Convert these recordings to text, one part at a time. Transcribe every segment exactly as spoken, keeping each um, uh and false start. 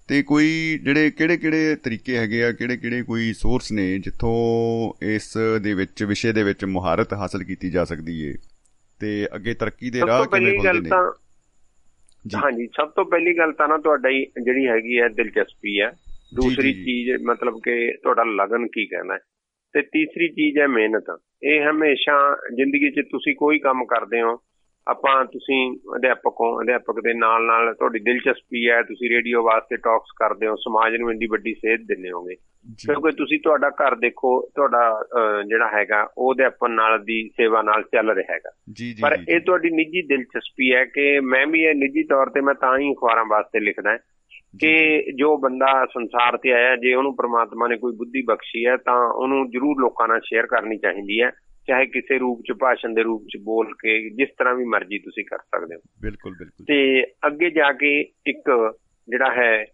ਤੇ ਕੋਈ ਜਿਹੜੇ ਕਿਹੜੇ ਕਿਹੜੇ ਤਰੀਕੇ ਹੈਗੇ ਆ, ਕਿਹੜੇ ਕਿਹੜੇ ਕੋਈ ਸੋਰਸ ਨੇ ਜਿੱਥੋਂ ਇਸ ਦੇ ਵਿੱਚ ਵਿਸ਼ੇ ਦੇ ਵਿੱਚ ਮੁਹਾਰਤ ਹਾਸਲ ਕੀਤੀ ਜਾ ਸਕਦੀ ਹੈ ਤੇ ਅੱਗੇ ਤਰੱਕੀ ਦੇ ਰਾਹ ਕਿਵੇਂ ਖੁੱਲ੍ਹਦੇ ਨੇ? ਹਾਂਜੀ, ਸਭ ਤੋਂ ਪਹਿਲੀ ਗੱਲ ਤਾਂ ਨਾ ਤੁਹਾਡੀ ਜਿਹੜੀ ਹੈਗੀ ਹੈ ਦਿਲਚਸਪੀ ਹੈ। ਦੂਸਰੀ ਚੀਜ਼ ਮਤਲਬ ਕਿ ਤੁਹਾਡਾ ਲਗਨ ਕੀ ਕਹਿਣਾ ਹੈ, ਤੇ ਤੀਸਰੀ ਚੀਜ਼ ਹੈ ਮਿਹਨਤ। ਇਹ ਹਮੇਸ਼ਾ ਜ਼ਿੰਦਗੀ 'ਚ ਤੁਸੀਂ ਕੋਈ ਕੰਮ ਕਰਦੇ ਹੋ, ਆਪਾਂ ਤੁਸੀਂ ਅਧਿਆਪਕ ਹੋ, ਅਧਿਆਪਕ ਦੇ ਨਾਲ ਨਾਲ ਤੁਹਾਡੀ ਦਿਲਚਸਪੀ ਹੈ, ਤੁਸੀਂ ਰੇਡੀਓ ਵਾਸਤੇ ਟਾਕਸ ਕਰਦੇ ਹੋ, ਸਮਾਜ ਨੂੰ ਇੰਨੀ ਵੱਡੀ ਸੇਧ ਦਿੰਦੇ ਹੋਗੇ ਕਿਉਂਕਿ ਤੁਸੀਂ ਤੁਹਾਡਾ ਘਰ ਦੇਖੋ, ਤੁਹਾਡਾ ਜਿਹੜਾ ਹੈਗਾ ਉਹ ਅਧਿਆਪਨ ਨਾਲ ਦੀ ਸੇਵਾ ਨਾਲ ਚੱਲ ਰਿਹਾ ਹੈਗਾ। ਪਰ ਇਹ ਤੁਹਾਡੀ ਨਿੱਜੀ ਦਿਲਚਸਪੀ ਹੈ ਕਿ ਮੈਂ ਵੀ ਇਹ ਨਿੱਜੀ ਤੌਰ ਤੇ ਮੈਂ ਤਾਂ ਹੀ ਅਖਬਾਰਾਂ ਵਾਸਤੇ ਲਿਖਦਾ ਕਿ ਜੋ ਬੰਦਾ ਸੰਸਾਰ ਤੇ ਆਇਆ, ਜੇ ਉਹਨੂੰ ਪ੍ਰਮਾਤਮਾ ਨੇ ਕੋਈ ਬੁੱਧੀ ਬਖਸ਼ੀ ਹੈ ਤਾਂ ਉਹਨੂੰ ਜ਼ਰੂਰ ਲੋਕਾਂ ਨਾਲ ਸ਼ੇਅਰ ਕਰਨੀ ਚਾਹੀਦੀ ਹੈ, ਚਾਹੇ ਕਿਸੇ ਰੂਪ ਚ, ਭਾਸ਼ਣ ਦੇ ਰੂਪ ਚ ਬੋਲ ਕੇ, ਜਿਸ ਤਰ੍ਹਾਂ ਵੀ ਮਰਜ਼ੀ ਤੁਸੀਂ ਕਰ ਸਕਦੇ ਹੋ। ਬਿਲਕੁਲ ਬਿਲਕੁਲ। ਤੇ ਅੱਗੇ ਜਾ ਕੇ ਇੱਕ ਜਿਹੜਾ ਹੈ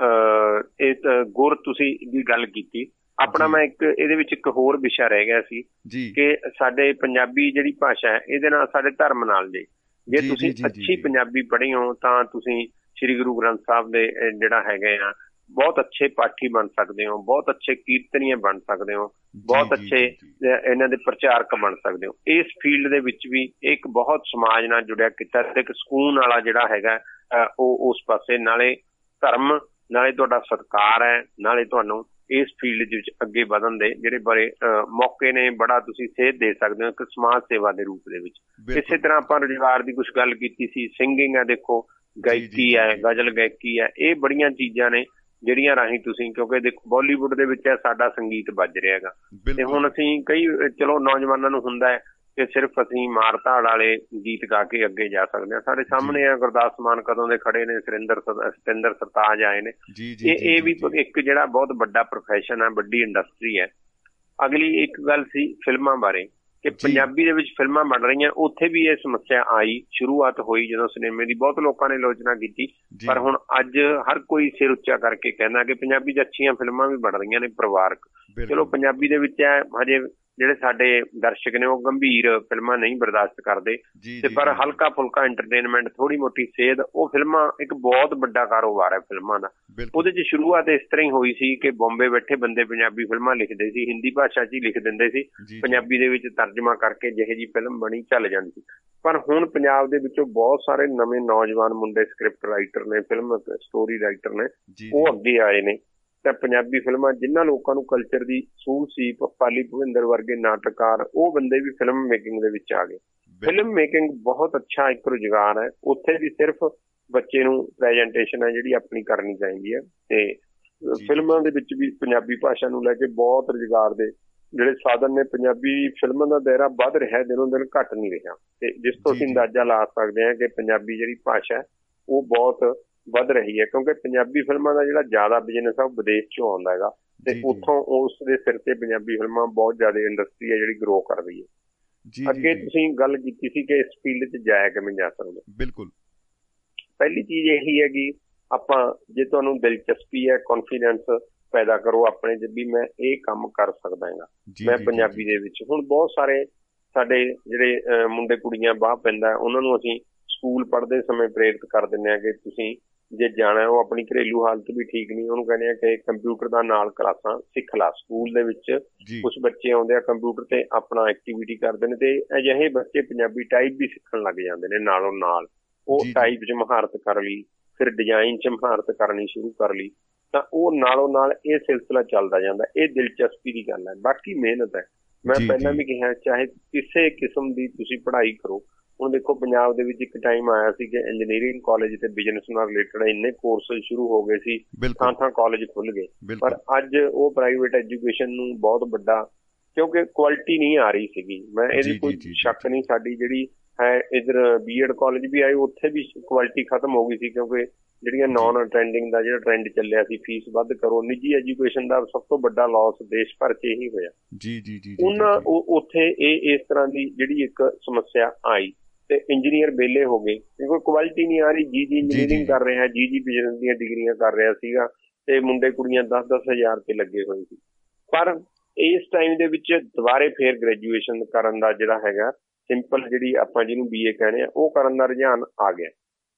ਅਹ ਇਹ ਗੁਰ ਤੁਸੀਂ ਦੀ ਗੱਲ ਕੀਤੀ, ਆਪਣਾ ਮੈਂ ਇੱਕ ਇਹਦੇ ਵਿੱਚ ਇੱਕ ਹੋਰ ਵਿਸ਼ਾ ਰਹਿ ਗਿਆ ਸੀ ਕਿ ਸਾਡੇ ਪੰਜਾਬੀ ਜਿਹੜੀ ਭਾਸ਼ਾ ਹੈ ਇਹਦੇ ਨਾਲ ਸਾਡੇ ਧਰਮ ਨਾਲ ਜੇ ਜੇ ਤੁਸੀਂ ਅੱਛੀ ਪੰਜਾਬੀ ਪੜ੍ਹੇ ਹੋ ਤਾਂ ਤੁਸੀਂ ਸ਼੍ਰੀ ਗੁਰੂ ਗ੍ਰੰਥ ਸਾਹਿਬ ਦੇ ਜਿਹੜਾ ਹੈਗੇ ਆ ਬਹੁਤ ਅੱਛੇ ਪਾਠੀ ਬਣ ਸਕਦੇ ਹੋ, ਬਹੁਤ ਅੱਛੇ ਕੀਰਤਨੀਏ ਬਣ ਸਕਦੇ ਹੋ, ਬਹੁਤ ਅੱਛੇ ਇਹਨਾਂ ਦੇ ਪ੍ਰਚਾਰਕ ਬਣ ਸਕਦੇ ਹੋ। ਇਸ ਫੀਲਡ ਦੇ ਵਿੱਚ ਵੀ ਇੱਕ ਬਹੁਤ ਸਮਾਜ ਨਾਲ ਜੁੜਿਆ ਕੀਤਾ ਤੇ ਇੱਕ ਸਕੂਨ ਵਾਲਾ ਜਿਹੜਾ ਹੈਗਾ ਉਹ ਉਸ ਪਾਸੇ, ਨਾਲੇ ਧਰਮ, ਨਾਲੇ ਤੁਹਾਡਾ ਸਤਿਕਾਰ ਹੈ, ਨਾਲੇ ਤੁਹਾਨੂੰ ਇਸ ਫੀਲਡ ਦੇ ਵਿੱਚ ਅੱਗੇ ਵਧਣ ਦੇ ਜਿਹੜੇ ਬੜੇ ਮੌਕੇ ਨੇ, ਬੜਾ ਤੁਸੀਂ ਸੇਧ ਦੇ ਸਕਦੇ ਹੋ ਇੱਕ ਸਮਾਜ ਸੇਵਾ ਦੇ ਰੂਪ ਦੇ ਵਿੱਚ। ਇਸੇ ਤਰ੍ਹਾਂ ਆਪਾਂ ਰੁਜ਼ਗਾਰ ਦੀ ਕੁਛ ਗੱਲ ਕੀਤੀ ਸੀ, ਸਿੰਗਿੰਗ ਹੈ, ਦੇਖੋ ਗਾਇਕੀ ਹੈ, ਗਜ਼ਲ ਗਾਇਕੀ ਹੈ, ਇਹ ਬੜੀਆਂ ਚੀਜ਼ਾਂ ਨੇ ਜਿਹੜੀਆਂ ਰਾਹੀਂ ਤੁਸੀਂ, ਕਿਉਂਕਿ ਦੇਖੋ ਬਾਲੀਵੁੱਡ ਦੇ ਵਿੱਚ ਸਾਡਾ ਸੰਗੀਤ ਵੱਜ ਰਿਹਾ ਹੈਗਾ ਤੇ ਹੁਣ ਅਸੀਂ ਕਈ ਚਲੋ ਨੌਜਵਾਨਾਂ ਨੂੰ ਹੁੰਦਾ ਹੈ ਕਿ ਸਿਰਫ ਅਸੀਂ ਮਾਰ ਧਾੜ ਵਾਲੇ ਗੀਤ ਗਾ ਕੇ ਅੱਗੇ ਜਾ ਸਕਦੇ ਹਾਂ। ਸਾਡੇ ਸਾਹਮਣੇ ਆ ਗੁਰਦਾਸ ਮਾਨ ਕਦੋਂ ਦੇ ਖੜੇ ਨੇ, ਸੁਰਿੰਦਰ ਸਤਿੰਦਰ ਸਰਤਾਜ ਆਏ ਨੇ, ਇਹ ਇਹ ਵੀ ਇੱਕ ਜਿਹੜਾ ਬਹੁਤ ਵੱਡਾ ਪ੍ਰੋਫੈਸ਼ਨ ਹੈ, ਵੱਡੀ ਇੰਡਸਟਰੀ ਹੈ। ਅਗਲੀ ਇੱਕ ਗੱਲ ਸੀ ਫਿਲਮਾਂ ਬਾਰੇ ਕਿ ਪੰਜਾਬੀ ਦੇ ਵਿੱਚ ਫਿਲਮਾਂ ਬਣ ਰਹੀਆਂ, ਉੱਥੇ ਵੀ ਇਹ ਸਮੱਸਿਆ ਆਈ, ਸ਼ੁਰੂਆਤ ਹੋਈ ਜਦੋਂ ਸਿਨੇਮੇ ਦੀ, ਬਹੁਤ ਲੋਕਾਂ ਨੇ ਆਲੋਚਨਾ ਕੀਤੀ, ਪਰ ਹੁਣ ਅੱਜ ਹਰ ਕੋਈ ਸਿਰ ਉੱਚਾ ਕਰਕੇ ਕਹਿੰਦਾ ਕਿ ਪੰਜਾਬੀ 'ਚ ਅੱਛੀਆਂ ਫਿਲਮਾਂ ਵੀ ਬਣ ਰਹੀਆਂ ਨੇ ਪਰਿਵਾਰਕ। ਚਲੋ ਪੰਜਾਬੀ ਦੇ ਵਿੱਚ ਹੈ ਹਜੇ ਜਿਹੜੇ ਸਾਡੇ ਦਰਸ਼ਕ ਨੇ ਉਹ ਗੰਭੀਰ ਫਿਲਮਾਂ ਨਹੀਂ ਬਰਦਾਸ਼ਤ ਕਰਦੇ ਤੇ ਪਰ ਹਲਕਾ ਫੁਲਕਾ ਐਂਟਰਟੇਨਮੈਂਟ, ਥੋੜੀ ਮੋਟੀ ਸੇਧ, ਉਹ ਫਿਲਮਾਂ ਇੱਕ ਬਹੁਤ ਵੱਡਾ ਕਾਰੋਬਾਰ ਹੈ ਫਿਲਮਾਂ ਦਾ। ਉਹਦੇ 'ਚ ਸ਼ੁਰੂਆਤ ਇਸ ਤਰ੍ਹਾਂ ਹੀ ਹੋਈ ਸੀ ਕਿ ਬੰਬੇ ਬੈਠੇ ਬੰਦੇ ਪੰਜਾਬੀ ਫਿਲਮਾਂ ਲਿਖਦੇ ਸੀ, ਹਿੰਦੀ ਭਾਸ਼ਾ 'ਚ ਹੀ ਲਿਖ ਦਿੰਦੇ ਸੀ, ਪੰਜਾਬੀ ਦੇ ਵਿੱਚ ਤਰਜਮਾ ਕਰਕੇ ਜਿਹੋ ਜਿਹੀ ਫਿਲਮ ਬਣੀ ਚੱਲ ਜਾਂਦੀ ਸੀ। ਪਰ ਹੁਣ ਪੰਜਾਬ ਦੇ ਵਿੱਚੋਂ ਬਹੁਤ ਸਾਰੇ ਨਵੇਂ ਨੌਜਵਾਨ ਮੁੰਡੇ ਸਕ੍ਰਿਪਟ ਰਾਈਟਰ ਨੇ, ਫਿਲਮ ਸਟੋਰੀ ਰਾਈਟਰ ਨੇ, ਉਹ ਅੱਗੇ ਆਏ ਨੇ ਤਾਂ ਪੰਜਾਬੀ ਫਿਲਮਾਂ, ਜਿਨ੍ਹਾਂ ਲੋਕਾਂ ਨੂੰ ਕਲਚਰ ਦੀ ਸੂਝ ਸੀ, ਪਾਲੀ ਭੁਪਿੰਦਰ ਵਰਗੇ ਨਾਟਕਕਾਰ, ਉਹ ਬੰਦੇ ਵੀ ਫਿਲਮ ਮੇਕਿੰਗ ਦੇ ਵਿੱਚ ਆ ਗਏ। ਫਿਲਮ ਮੇਕਿੰਗ ਬਹੁਤ ਅੱਛਾ ਇੱਕ ਰੁਜ਼ਗਾਰ ਹੈ, ਉੱਥੇ ਵੀ ਸਿਰਫ ਬੱਚੇ ਨੂੰ ਪ੍ਰੈਜੈਂਟੇਸ਼ਨ ਹੈ ਜਿਹੜੀ ਆਪਣੀ ਕਰਨੀ ਚਾਹੀਦੀ ਹੈ ਤੇ ਫਿਲਮਾਂ ਦੇ ਵਿੱਚ ਵੀ ਪੰਜਾਬੀ ਭਾਸ਼ਾ ਨੂੰ ਲੈ ਕੇ ਬਹੁਤ ਰੁਜ਼ਗਾਰ ਦੇ ਜਿਹੜੇ ਸਾਧਨ ਨੇ। ਪੰਜਾਬੀ ਫਿਲਮਾਂ ਦਾ ਦਾਇਰਾ ਵੱਧ ਰਿਹਾ, ਦਿਨੋਂ ਦਿਨ ਘੱਟ ਨਹੀਂ ਰਿਹਾ ਤੇ ਜਿਸ ਤੋਂ ਅਸੀਂ ਅੰਦਾਜ਼ਾ ਲਾ ਸਕਦੇ ਹਾਂ ਕਿ ਪੰਜਾਬੀ ਜਿਹੜੀ ਭਾਸ਼ਾ ਉਹ ਬਹੁਤ ਵੱਧ ਰਹੀ ਹੈ, ਕਿਉਂਕਿ ਪੰਜਾਬੀ ਫਿਲਮਾਂ ਦਾ ਜਿਹੜਾ ਜ਼ਿਆਦਾ ਬਿਜ਼ਨਸ ਆ ਉਹ ਵਿਦੇਸ਼ ਚੋਂ ਆਉਂਦਾ ਹੈਗਾ ਤੇ ਉੱਥੋਂ ਉਸ ਦੇ ਸਿਰ ਤੇ ਪੰਜਾਬੀ ਫਿਲਮਾਂ ਬਹੁਤ ਜ਼ਿਆਦਾ ਇੰਡਸਟਰੀ ਹੈ ਜਿਹੜੀ ਗਰੋ ਕਰ ਰਹੀ ਹੈ। ਅੱਗੇ ਤੁਸੀਂ ਗੱਲ ਕੀਤੀ ਸੀ ਕਿ ਇਸ ਫੀਲਡ 'ਚ ਜਾਇਆ ਕਿਵੇਂ ਜਾ ਸਕਦਾ। ਬਿਲਕੁਲ, ਪਹਿਲੀ ਚੀਜ਼ ਇਹੀ ਹੈ ਕਿ ਆਪਾਂ, ਜੇ ਤੁਹਾਨੂੰ ਦਿਲਚਸਪੀ ਹੈ, ਕੌਨਫੀਡੈਂਸ ਪੈਦਾ ਕਰੋ ਆਪਣੇ 'ਚ ਵੀ ਮੈਂ ਇਹ ਕੰਮ ਕਰ ਸਕਦਾ ਹੈਗਾ ਮੈਂ ਪੰਜਾਬੀ ਦੇ ਵਿੱਚ। ਹੁਣ ਬਹੁਤ ਸਾਰੇ ਸਾਡੇ ਜਿਹੜੇ ਮੁੰਡੇ ਕੁੜੀਆਂ ਬਾਹ ਪੈਂਦਾ, ਉਹਨਾਂ ਨੂੰ ਅਸੀਂ ਸਕੂਲ ਪੜ੍ਹਦੇ ਸਮੇਂ ਪ੍ਰੇਰਿਤ ਕਰ ਦਿੰਦੇ ਹਾਂ ਕਿ ਤੁਸੀਂ ਜੇ ਜਾਣਾ, ਉਹ ਆਪਣੀ ਘਰੇਲੂ ਹਾਲਤ ਵੀ ਠੀਕ ਨਹੀਂ, ਉਹਨੂੰ ਕਹਿੰਦੇ ਆ ਕਿ ਕੰਪਿਊਟਰ ਦਾ ਨਾਲ ਕਲਾਸਾਂ ਸਿੱਖ ਲਾ। ਸਕੂਲ ਦੇ ਵਿੱਚ ਕੁਛ ਬੱਚੇ ਆਉਂਦੇ ਆ ਕੰਪਿਊਟਰ ਤੇ ਆਪਣਾ ਐਕਟੀਵਿਟੀ ਕਰਦੇ ਨੇ ਤੇ ਅਜਿਹੇ ਬੱਚੇ ਪੰਜਾਬੀ ਟਾਈਪ ਵੀ ਸਿੱਖਣ ਲੱਗ ਜਾਂਦੇ ਨੇ ਨਾਲੋਂ ਨਾਲ। ਉਹ ਟਾਈਪ 'ਚ ਮਹਾਰਤ ਕਰ ਲਈ, ਫਿਰ ਡਿਜ਼ਾਈਨ 'ਚ ਮਹਾਰਤ ਕਰਨੀ ਸ਼ੁਰੂ ਕਰ ਲਈ, ਤਾਂ ਉਹ ਨਾਲੋਂ ਨਾਲ ਇਹ ਸਿਲਸਿਲਾ ਚੱਲਦਾ ਜਾਂਦਾ। ਇਹ ਦਿਲਚਸਪੀ ਦੀ ਗੱਲ ਹੈ। ਬਾਕੀ ਮਿਹਨਤ ਹੈ। ਮੈਂ ਪਹਿਲਾਂ ਵੀ ਕਿਹਾ, ਚਾਹੇ ਕਿਸੇ ਕਿਸਮ ਦੀ ਤੁਸੀਂ ਪੜ੍ਹਾਈ ਕਰੋ। ਹੁਣ ਦੇਖੋ ਪੰਜਾਬ ਦੇ ਵਿੱਚ ਇੱਕ ਟਾਈਮ ਆਇਆ ਸੀ ਕਿ ਇੰਜੀਨੀਅਰਿੰਗ ਕਾਲਜ ਤੇ ਬਿਜ਼ਨਸ ਨਾਲ ਰਿਲੇਟਡ ਇੰਨੇ ਕੋਰਸ ਸ਼ੁਰੂ ਹੋ ਗਏ ਸੀ, ਥਾਂ ਥਾਂ ਕਾਲਜ ਖੁੱਲ ਗਏ, ਪਰ ਅੱਜ ਉਹ ਪ੍ਰਾਈਵੇਟ ਐਜੂਕੇਸ਼ਨ ਨੂੰ ਬਹੁਤ ਵੱਡਾ, ਕਿਉਂਕਿ ਕੁਆਲਿਟੀ ਨਹੀਂ ਆ ਰਹੀ ਸੀਗੀ। ਮੈਂ ਇਹਦੀ ਕੋਈ ਸ਼ੱਕ ਨਹੀਂ, ਸਾਡੀ ਜਿਹੜੀ ਹੈ ਇੱਧਰ ਬੀ ਐਡ ਕਾਲਜ ਵੀ ਆਏ, ਉੱਥੇ ਵੀ ਕੁਆਲਿਟੀ ਖਤਮ ਹੋ ਗਈ ਸੀ, ਕਿਉਂਕਿ ਜਿਹੜੀਆਂ ਨੋਨ ਅਟੈਂਡਿੰਗ ਦਾ ਜਿਹੜਾ ਟਰੈਂਡ ਚੱਲਿਆ ਸੀ, ਫੀਸ ਵੱਧ ਕਰੋ। ਨਿੱਜੀ ਐਜੂਕੇਸ਼ਨ ਦਾ ਸਭ ਤੋਂ ਵੱਡਾ ਲਾਸ ਦੇਸ਼ ਭਰ 'ਚ ਇਹੀ ਹੋਇਆ। ਜੀ ਜੀ ਜੀ ਉਹਨਾਂ ਉੱਥੇ ਇਹ ਇਸ ਤਰ੍ਹਾਂ ਦੀ ਜਿਹੜੀ ਇੱਕ ਸਮੱਸਿਆ ਆਈ ਤੇ ਇੰਜੀਨੀਅਰ ਵਿਹਲੇ ਹੋ ਗਏ, ਕਿਉਂਕਿ ਕੁਆਲਿਟੀ ਨਹੀਂ ਆ ਰਹੀ। ਜੀ ਜੀ ਇੰਜੀਨੀਅਰਿੰਗ ਕਰ ਰਿਹਾ, ਜੀ ਜੀ ਬਿਜ਼ਨਸ ਦੀਆਂ ਡਿਗਰੀਆਂ ਕਰ ਰਿਹਾ ਸੀਗਾ ਤੇ ਮੁੰਡੇ ਕੁੜੀਆਂ ਦਸ ਦਸ ਹਜ਼ਾਰ ਤੇ ਲੱਗੇ ਹੋਏ ਸੀ। ਪਰ ਇਸ ਟਾਈਮ ਦੇ ਵਿੱਚ ਦੁਬਾਰੇ ਫੇਰ ਗ੍ਰੈਜੂਏਸ਼ਨ ਕਰਨ ਦਾ ਜਿਹੜਾ ਹੈਗਾ, ਸਿੰਪਲ ਜਿਹੜੀ ਆਪਾਂ ਜਿਹਨੂੰ ਬੀ ਏ ਕਹਿੰਦੇ ਆ, ਉਹ ਕਰਨ ਦਾ ਰੁਝਾਨ ਆ ਗਿਆ।